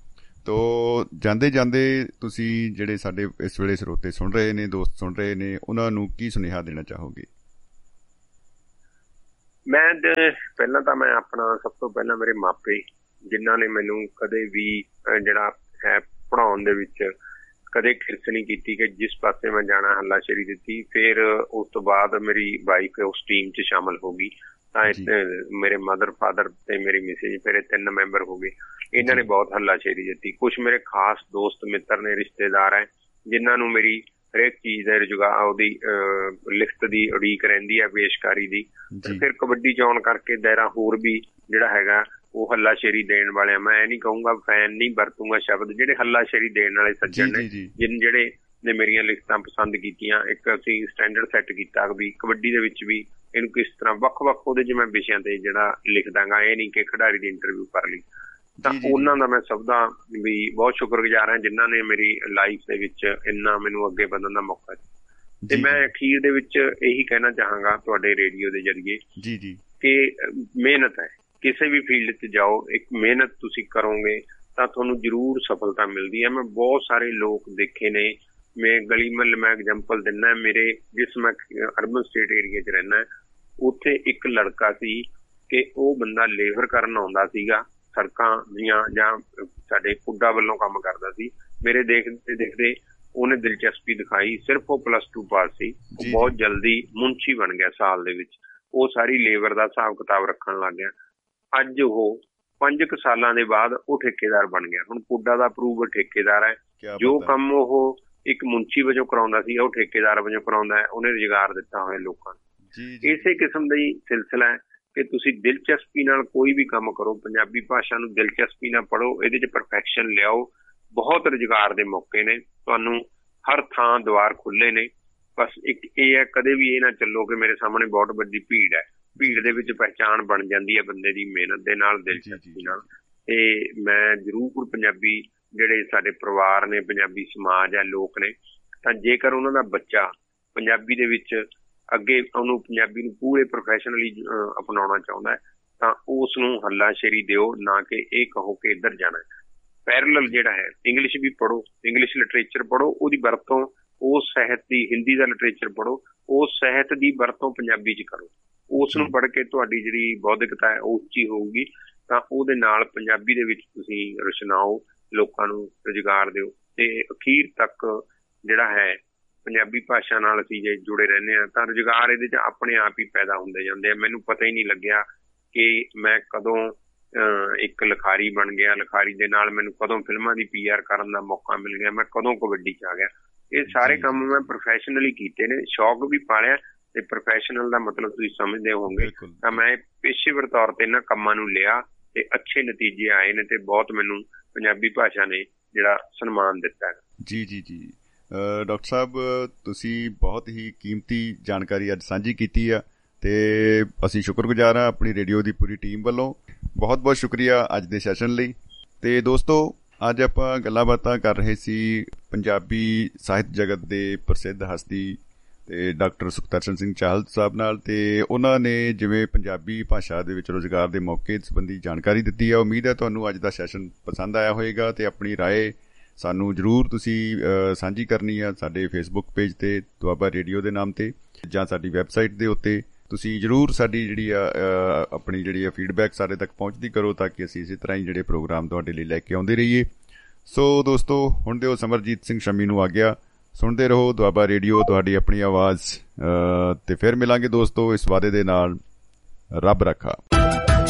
ਤੋ ਜਾਂਦੇ ਜਾਂਦੇ ਤੁਸੀਂ ਜਿਹੜੇ ਸਾਡੇ ਇਸ ਵੇਲੇ ਸਰੋਤੇ ਸੁਣ ਰਹੇ ਨੇ, ਦੋਸਤ ਸੁਣ ਰਹੇ ਨੇ, ਉਹਨਾਂ ਨੂੰ ਕੀ ਸੁਨੇਹਾ ਦੇਣਾ ਚਾਹੋਗੇ? ਮੈਂ ਪਹਿਲਾਂ ਤਾਂ ਮੈਂ ਆਪਣਾ ਸਭ ਤੋਂ ਪਹਿਲਾਂ ਮੇਰੇ ਮਾਪੇ ਜਿਨ੍ਹਾਂ ਨੇ ਮੈਨੂੰ ਕਦੇ ਵੀ ਜਿਹੜਾ ਹੈ ਪੜ੍ਹਾਉਣ ਦੇ ਵਿੱਚ ਕਦੇ ਖਿਰਚ ਨਹੀਂ ਕੀਤੀ ਕਿ ਜਿਸ ਪਾਸੇ ਮੈਂ ਜਾਣਾ ਹੱਲਾਸ਼ੇਰੀ ਦਿੱਤੀ। ਫਿਰ ਉਸ ਤੋਂ ਬਾਅਦ ਮੇਰੀ ਵਾਈਫ ਉਸ ਟੀਮ 'ਚ ਸ਼ਾਮਲ ਹੋ ਗਈ ਤਾਂ ਮੇਰੇ ਮਦਰ ਫਾਦਰ ਤੇ ਮੇਰੀ ਮਿਸੇਜ, ਫਿਰ ਤਿੰਨ ਮੈਂਬਰ ਹੋ ਗਏ। ਇਹਨਾਂ ਨੇ ਬਹੁਤ ਹੱਲਾਸ਼ੇਰੀ ਦਿੱਤੀ। ਕੁਛ ਮੇਰੇ ਖਾਸ ਦੋਸਤ ਮਿੱਤਰ ਨੇ, ਰਿਸ਼ਤੇਦਾਰ ਹੈ ਜਿਨ੍ਹਾਂ ਨੂੰ ਮੇਰੀ ਹਰੇਕ ਚੀਜ਼ ਦਾ ਰੁਜ਼ਗਾਰ ਉਹਦੀ ਲਿਖਤ ਦੀ ਉਡੀਕ ਰਹਿੰਦੀ ਹੈ, ਪੇਸ਼ਕਾਰੀ ਦੀ। ਫਿਰ ਕਬੱਡੀ ਚ ਆਉਣ ਕਰਕੇ ਦਾਇਰਾ ਹੋਰ ਵੀ ਜਿਹੜਾ ਹੈਗਾ ਉਹ ਹੱਲਾਸ਼ੇਰੀ ਦੇਣ ਵਾਲਿਆਂ, ਮੈਂ ਇਹ ਨਹੀਂ ਕਹੂੰਗਾ ਫੈਨ ਨਹੀਂ ਵਰਤੂੰਗਾ ਸ਼ਬਦ, ਜਿਹੜੇ ਹੱਲਾਸ਼ੇਰੀ ਦੇਣ ਵਾਲੇ ਸੱਜਣ ਨੇ ਜਿਨ ਜਿਹੜੇ ਨੇ ਮੇਰੀਆਂ ਲਿਖਤਾਂ ਪਸੰਦ ਕੀਤੀਆਂ। ਇੱਕ ਅਸੀਂ ਸਟੈਂਡਰਡ ਸੈੱਟ ਕੀਤਾ ਵੀ ਕਬੱਡੀ ਦੇ ਵਿੱਚ ਵੀ ਇਹਨੂੰ ਕਿਸ ਤਰ੍ਹਾਂ ਵੱਖ ਵੱਖ ਉਹਦੇ 'ਚ ਮੈਂ ਵਿਸ਼ਿਆਂ ਤੇ ਜਿਹੜਾ ਲਿਖਦਾਂਗਾ, ਇਹ ਨਹੀਂ ਕਿ ਖਿਡਾਰੀ ਦੀ ਇੰਟਰਵਿਊ ਕਰ ਲਈ। ਤਾਂ ਉਹਨਾਂ ਦਾ ਮੈਂ ਸਭ ਦਾ ਵੀ ਬਹੁਤ ਸ਼ੁਕਰਗੁਜ਼ਾਰ ਹਾਂ ਜਿਨ੍ਹਾਂ ਨੇ ਮੇਰੀ ਲਾਈਫ ਦੇ ਵਿੱਚ ਇੰਨਾ ਮੈਨੂੰ ਅੱਗੇ ਵਧਣ ਦਾ ਮੌਕਾ ਦਿੱਤਾ। ਤੇ ਮੈਂ ਅਖੀਰ ਦੇ ਵਿੱਚ ਇਹੀ ਕਹਿਣਾ ਚਾਹਾਂਗਾ ਤੁਹਾਡੇ ਰੇਡੀਓ ਦੇ ਜ਼ਰੀਏ ਕਿ ਮਿਹਨਤ ਹੈ, ਕਿਸੇ ਵੀ ਫੀਲਡ 'ਚ ਜਾਓ, ਇੱਕ ਮਿਹਨਤ ਤੁਸੀਂ ਕਰੋਗੇ ਤਾਂ ਤੁਹਾਨੂੰ ਜ਼ਰੂਰ ਸਫਲਤਾ ਮਿਲਦੀ ਹੈ। ਮੈਂ ਬਹੁਤ ਸਾਰੇ ਲੋਕ ਦੇਖੇ ਨੇ, ਮੈਂ ਗਲੀ ਮਹੱਲੇ ਮੈਂ ਐਗਜ਼ਾਮਪਲ ਦਿੰਦਾ, ਮੇਰੇ ਜਿਸ ਮੈਂ ਅਰਬਨ ਸਟੇਟ ਏਰੀਆ 'ਚ ਰਹਿੰਦਾ, ਉੱਥੇ ਇੱਕ ਲੜਕਾ ਸੀ ਕਿ ਉਹ ਬੰਦਾ ਲੇਬਰ ਕਰਨ ਆਉਂਦਾ ਸੀਗਾ ਸੜਕਾਂ ਦੀਆਂ ਜਾਂ ਸਾਡੇ ਪੁੱਡਾ ਵੱਲੋਂ ਕੰਮ ਕਰਦਾ ਸੀ। ਮੇਰੇ ਦੇਖਦੇ ਦੇਖਦੇ ਉਹਨੇ ਦਿਲਚਸਪੀ ਦਿਖਾਈ, ਸਿਰਫ ਉਹ ਪਲੱਸ ਟੂ ਪਾਸ ਸੀ, ਉਹ ਬਹੁਤ ਜਲਦੀ ਮੁਨਸ਼ੀ ਬਣ ਗਿਆ ਸਾਲ ਦੇ ਵਿੱਚ। ਉਹ ਸਾਰੀ ਲੇਬਰ ਦਾ ਹਿਸਾਬ ਕਿਤਾਬ ਰੱਖਣ ਲੱਗ ਗਿਆ। ਅੱਜ ਉਹ ਪੰਜ ਕੁ ਸਾਲਾਂ ਦੇ ਬਾਅਦ ਉਹ ਠੇਕੇਦਾਰ ਬਣ ਗਿਆ। ਹੁਣ ਪੁੱਡਾ ਦਾ ਅਪਰੂਵਡ ਠੇਕੇਦਾਰ ਹੈ। ਜੋ ਕੰਮ ਉਹ ਇੱਕ ਮੁਨਸ਼ੀ ਵਜੋਂ ਕਰਾਉਂਦਾ ਸੀ ਉਹ ਠੇਕੇਦਾਰ ਵਜੋਂ ਕਰਾਉਂਦਾ ਹੈ। ਉਹਨੇ ਰੁਜ਼ਗਾਰ ਦਿੱਤਾ ਹੋਇਆ ਲੋਕਾਂ ਨੂੰ। ਇਸੇ ਕਿਸਮ ਦਾ ਹੀ ਸਿਲਸਿਲਾ ਹੈ ਕਿ ਤੁਸੀਂ ਦਿਲਚਸਪੀ ਨਾਲ ਕੋਈ ਵੀ ਕੰਮ ਕਰੋ, ਪੰਜਾਬੀ ਭਾਸ਼ਾ ਨੂੰ ਦਿਲਚਸਪੀ ਨਾਲ ਪੜ੍ਹੋ, ਇਹਦੇ 'ਚ ਪਰਫੈਕਸ਼ਨ ਲਿਆਓ। ਬਹੁਤ ਰੁਜ਼ਗਾਰ ਦੇ ਮੌਕੇ ਨੇ, ਤੁਹਾਨੂੰ ਹਰ ਥਾਂ ਦੁਆਰ ਖੁੱਲੇ ਨੇ। ਬਸ ਇੱਕ ਇਹ ਹੈ, ਕਦੇ ਵੀ ਇਹ ਨਾ ਚੱਲੋ ਕਿ ਮੇਰੇ ਸਾਹਮਣੇ ਬਹੁਤ ਵੱਡੀ ਭੀੜ ਹੈ। ਭੀੜ ਦੇ ਵਿੱਚ ਪਹਿਚਾਣ ਬਣ ਜਾਂਦੀ ਹੈ ਬੰਦੇ ਦੀ ਮਿਹਨਤ ਦੇ ਨਾਲ, ਦਿਲਚਸਪੀ ਨਾਲ। ਤੇ ਮੈਂ ਜ਼ਰੂਰ ਪੰਜਾਬੀ ਜਿਹੜੇ ਸਾਡੇ ਪਰਿਵਾਰ ਨੇ, ਪੰਜਾਬੀ ਸਮਾਜ ਹੈ, ਲੋਕ ਨੇ, ਤਾਂ ਜੇਕਰ ਉਹਨਾਂ ਦਾ ਬੱਚਾ ਪੰਜਾਬੀ ਦੇ ਵਿੱਚ ਅੱਗੇ ਉਹਨੂੰ ਪੰਜਾਬੀ ਨੂੰ ਪੂਰੇ ਪ੍ਰੋਫੈਸ਼ਨਲੀ ਅਪਣਾਉਣਾ ਚਾਹੁੰਦਾ ਹੈ ਤਾਂ ਉਸ ਨੂੰ ਹੱਲਾਸ਼ੇਰੀ ਦਿਓ, ਨਾ ਕਿ ਇਹ ਕਹੋ ਕਿ ਇੱਧਰ ਜਾਣਾ। ਪੈਰਲਲ ਜਿਹੜਾ ਹੈ, ਇੰਗਲਿਸ਼ ਵੀ ਪੜ੍ਹੋ, ਇੰਗਲਿਸ਼ ਲਿਟਰੇਚਰ ਪੜ੍ਹੋ, ਉਹਦੀ ਵਰਤੋਂ ਉਸ ਸਾਹਿਤ ਦੀ, ਹਿੰਦੀ ਦਾ ਲਿਟਰੇਚਰ ਪੜ੍ਹੋ, ਉਸ ਸਾਹਿਤ ਦੀ ਵਰਤੋਂ ਪੰਜਾਬੀ 'ਚ ਕਰੋ। ਉਸ ਨੂੰ ਪੜ੍ਹ ਕੇ ਤੁਹਾਡੀ ਜਿਹੜੀ ਬੌਧਿਕਤਾ ਹੈ ਉਹ ਉੱਚੀ ਹੋਊਗੀ, ਤਾਂ ਉਹਦੇ ਨਾਲ ਪੰਜਾਬੀ ਦੇ ਵਿੱਚ ਤੁਸੀਂ ਰਚਨਾਓ, ਲੋਕਾਂ ਨੂੰ ਰੁਜ਼ਗਾਰ ਦਿਓ। ਤੇ ਅਖੀਰ ਤੱਕ ਜਿਹੜਾ ਹੈ ਪੰਜਾਬੀ ਭਾਸ਼ਾ ਨਾਲ ਅਸੀਂ ਜੇ ਜੁੜੇ ਰਹਿੰਦੇ ਹਾਂ ਤਾਂ ਰੁਜ਼ਗਾਰ ਇਹਦੇ 'ਚ ਆਪਣੇ ਆਪ ਹੀ ਪੈਦਾ ਹੁੰਦੇ ਜਾਂਦੇ ਆ। ਮੈਨੂੰ ਪਤਾ ਹੀ ਨਹੀਂ ਲੱਗਿਆ ਕਿ ਮੈਂ ਕਦੋਂ ਇੱਕ ਲਿਖਾਰੀ ਬਣ ਗਿਆ, ਲਿਖਾਰੀ ਦੇ ਨਾਲ ਮੈਨੂੰ ਕਦੋਂ ਫਿਲਮਾਂ ਦੀ ਪੀ ਆਰ ਕਰਨ ਦਾ ਮੌਕਾ ਮਿਲ ਗਿਆ, ਮੈਂ ਕਦੋਂ ਕਬੱਡੀ 'ਚ ਆ ਗਿਆ। ਇਹ ਸਾਰੇ ਕੰਮ ਮੈਂ ਪ੍ਰੋਫੈਸ਼ਨਲੀ ਕੀਤੇ ਨੇ, ਸ਼ੌਕ ਵੀ ਪਾਲਿਆ। ਤੇ ਪ੍ਰੋਫੈਸ਼ਨਲ ਦਾ ਮਤਲਬ ਤੁਸੀਂ ਸਮਝਦੇ ਹੋਵੋਗੇ, ਤਾਂ ਮੈਂ ਪੇਸ਼ੇਵਰ ਤੌਰ ਤੇ ਇਹਨਾਂ ਕੰਮਾਂ ਨੂੰ ਲਿਆ ਤੇ ਅੱਛੇ ਨਤੀਜੇ ਆਏ ਨੇ ਤੇ ਬਹੁਤ ਮੈਨੂੰ ਪੰਜਾਬੀ ਭਾਸ਼ਾ ਨੇ ਜਿਹੜਾ ਸਨਮਾਨ ਦਿੱਤਾ ਹੈ। ਜੀ ਜੀ ਜੀ ਡਾਕਟਰ ਸਾਹਿਬ, ਤੁਸੀਂ ਬਹੁਤ ਹੀ ਕੀਮਤੀ ਜਾਣਕਾਰੀ ਅੱਜ ਸਾਂਝੀ ਕੀਤੀ ਆ ਤੇ ਅਸੀਂ ਸ਼ੁਕਰਗੁਜ਼ਾਰ ਹਾਂ ਆਪਣੀ ਰੇਡੀਓ ਦੀ ਪੂਰੀ ਟੀਮ ਵੱਲੋਂ। ਬਹੁਤ ਬਹੁਤ ਸ਼ੁਕਰੀਆ ਅੱਜ ਦੇ ਸੈਸ਼ਨ ਲਈ। ਤੇ ਦੋਸਤੋ, ਅੱਜ ਆਪਾਂ ਗੱਲਾਂ ਬਾਤਾਂ ਕਰ ਰਹੇ ਸੀ ਪੰਜਾਬੀ ਸਾਹਿਤ ਜਗਤ ਦੇ ਪ੍ਰਸਿੱਧ ਹਸਤੀ ਤੇ ਡਾਕਟਰ ਸੁਖਦਰਸ਼ਨ ਸਿੰਘ ਚਾਹਲ ਸਾਹਿਬ ਨਾਲ। ਤੇ ਉਹਨਾਂ ਨੇ ਜਿਵੇਂ ਪੰਜਾਬੀ ਭਾਸ਼ਾ ਦੇ ਵਿੱਚ ਰੁਜ਼ਗਾਰ ਦੇ ਮੌਕੇ ਸੰਬੰਧੀ ਜਾਣਕਾਰੀ ਦਿੱਤੀ ਹੈ। ਉਮੀਦ ਹੈ ਤੁਹਾਨੂੰ ਅੱਜ ਦਾ ਸੈਸ਼ਨ ਪਸੰਦ ਆਇਆ ਹੋਏਗਾ ਤੇ ਆਪਣੀ ਰਾਏ ਸਾਨੂੰ ਜ਼ਰੂਰ ਤੁਸੀਂ ਸਾਂਝੀ ਕਰਨੀ ਆ ਸਾਡੇ ਫੇਸਬੁੱਕ ਪੇਜ ਤੇ ਦੁਆਬਾ ਰੇਡੀਓ ਦੇ ਨਾਮ ਤੇ, ਜਾਂ ਸਾਡੀ ਵੈਬਸਾਈਟ ਦੇ ਉੱਤੇ ਤੁਸੀਂ ਜ਼ਰੂਰ ਸਾਡੀ ਜਿਹੜੀ ਆ ਆਪਣੀ ਜਿਹੜੀ ਆ ਫੀਡਬੈਕ ਸਾਡੇ ਤੱਕ ਪਹੁੰਚਦੀ ਕਰੋ, ਤਾਂ ਕਿ ਅਸੀਂ ਇਸੇ ਤਰ੍ਹਾਂ ਹੀ ਜਿਹੜੇ ਪ੍ਰੋਗਰਾਮ ਤੁਹਾਡੇ ਲਈ ਲੈ ਕੇ ਆਉਂਦੇ ਰਹੀਏ। ਸੋ ਦੋਸਤੋ, ਹੁਣ ਦਿਓ ਸਮਰਜੀਤ ਸਿੰਘ ਸ਼ਮੀ ਨੂੰ ਆ ਗਿਆ। ਸੁਣਦੇ ਰਹੋ ਦੁਆਬਾ ਰੇਡੀਓ, ਤੁਹਾਡੀ ਆਪਣੀ ਆਵਾਜ਼। ਤੇ ਫਿਰ ਮਿਲਾਂਗੇ ਦੋਸਤੋ ਇਸ ਵਾਅਦੇ ਦੇ ਨਾਲ। ਰੱਬ ਰੱਖਾ।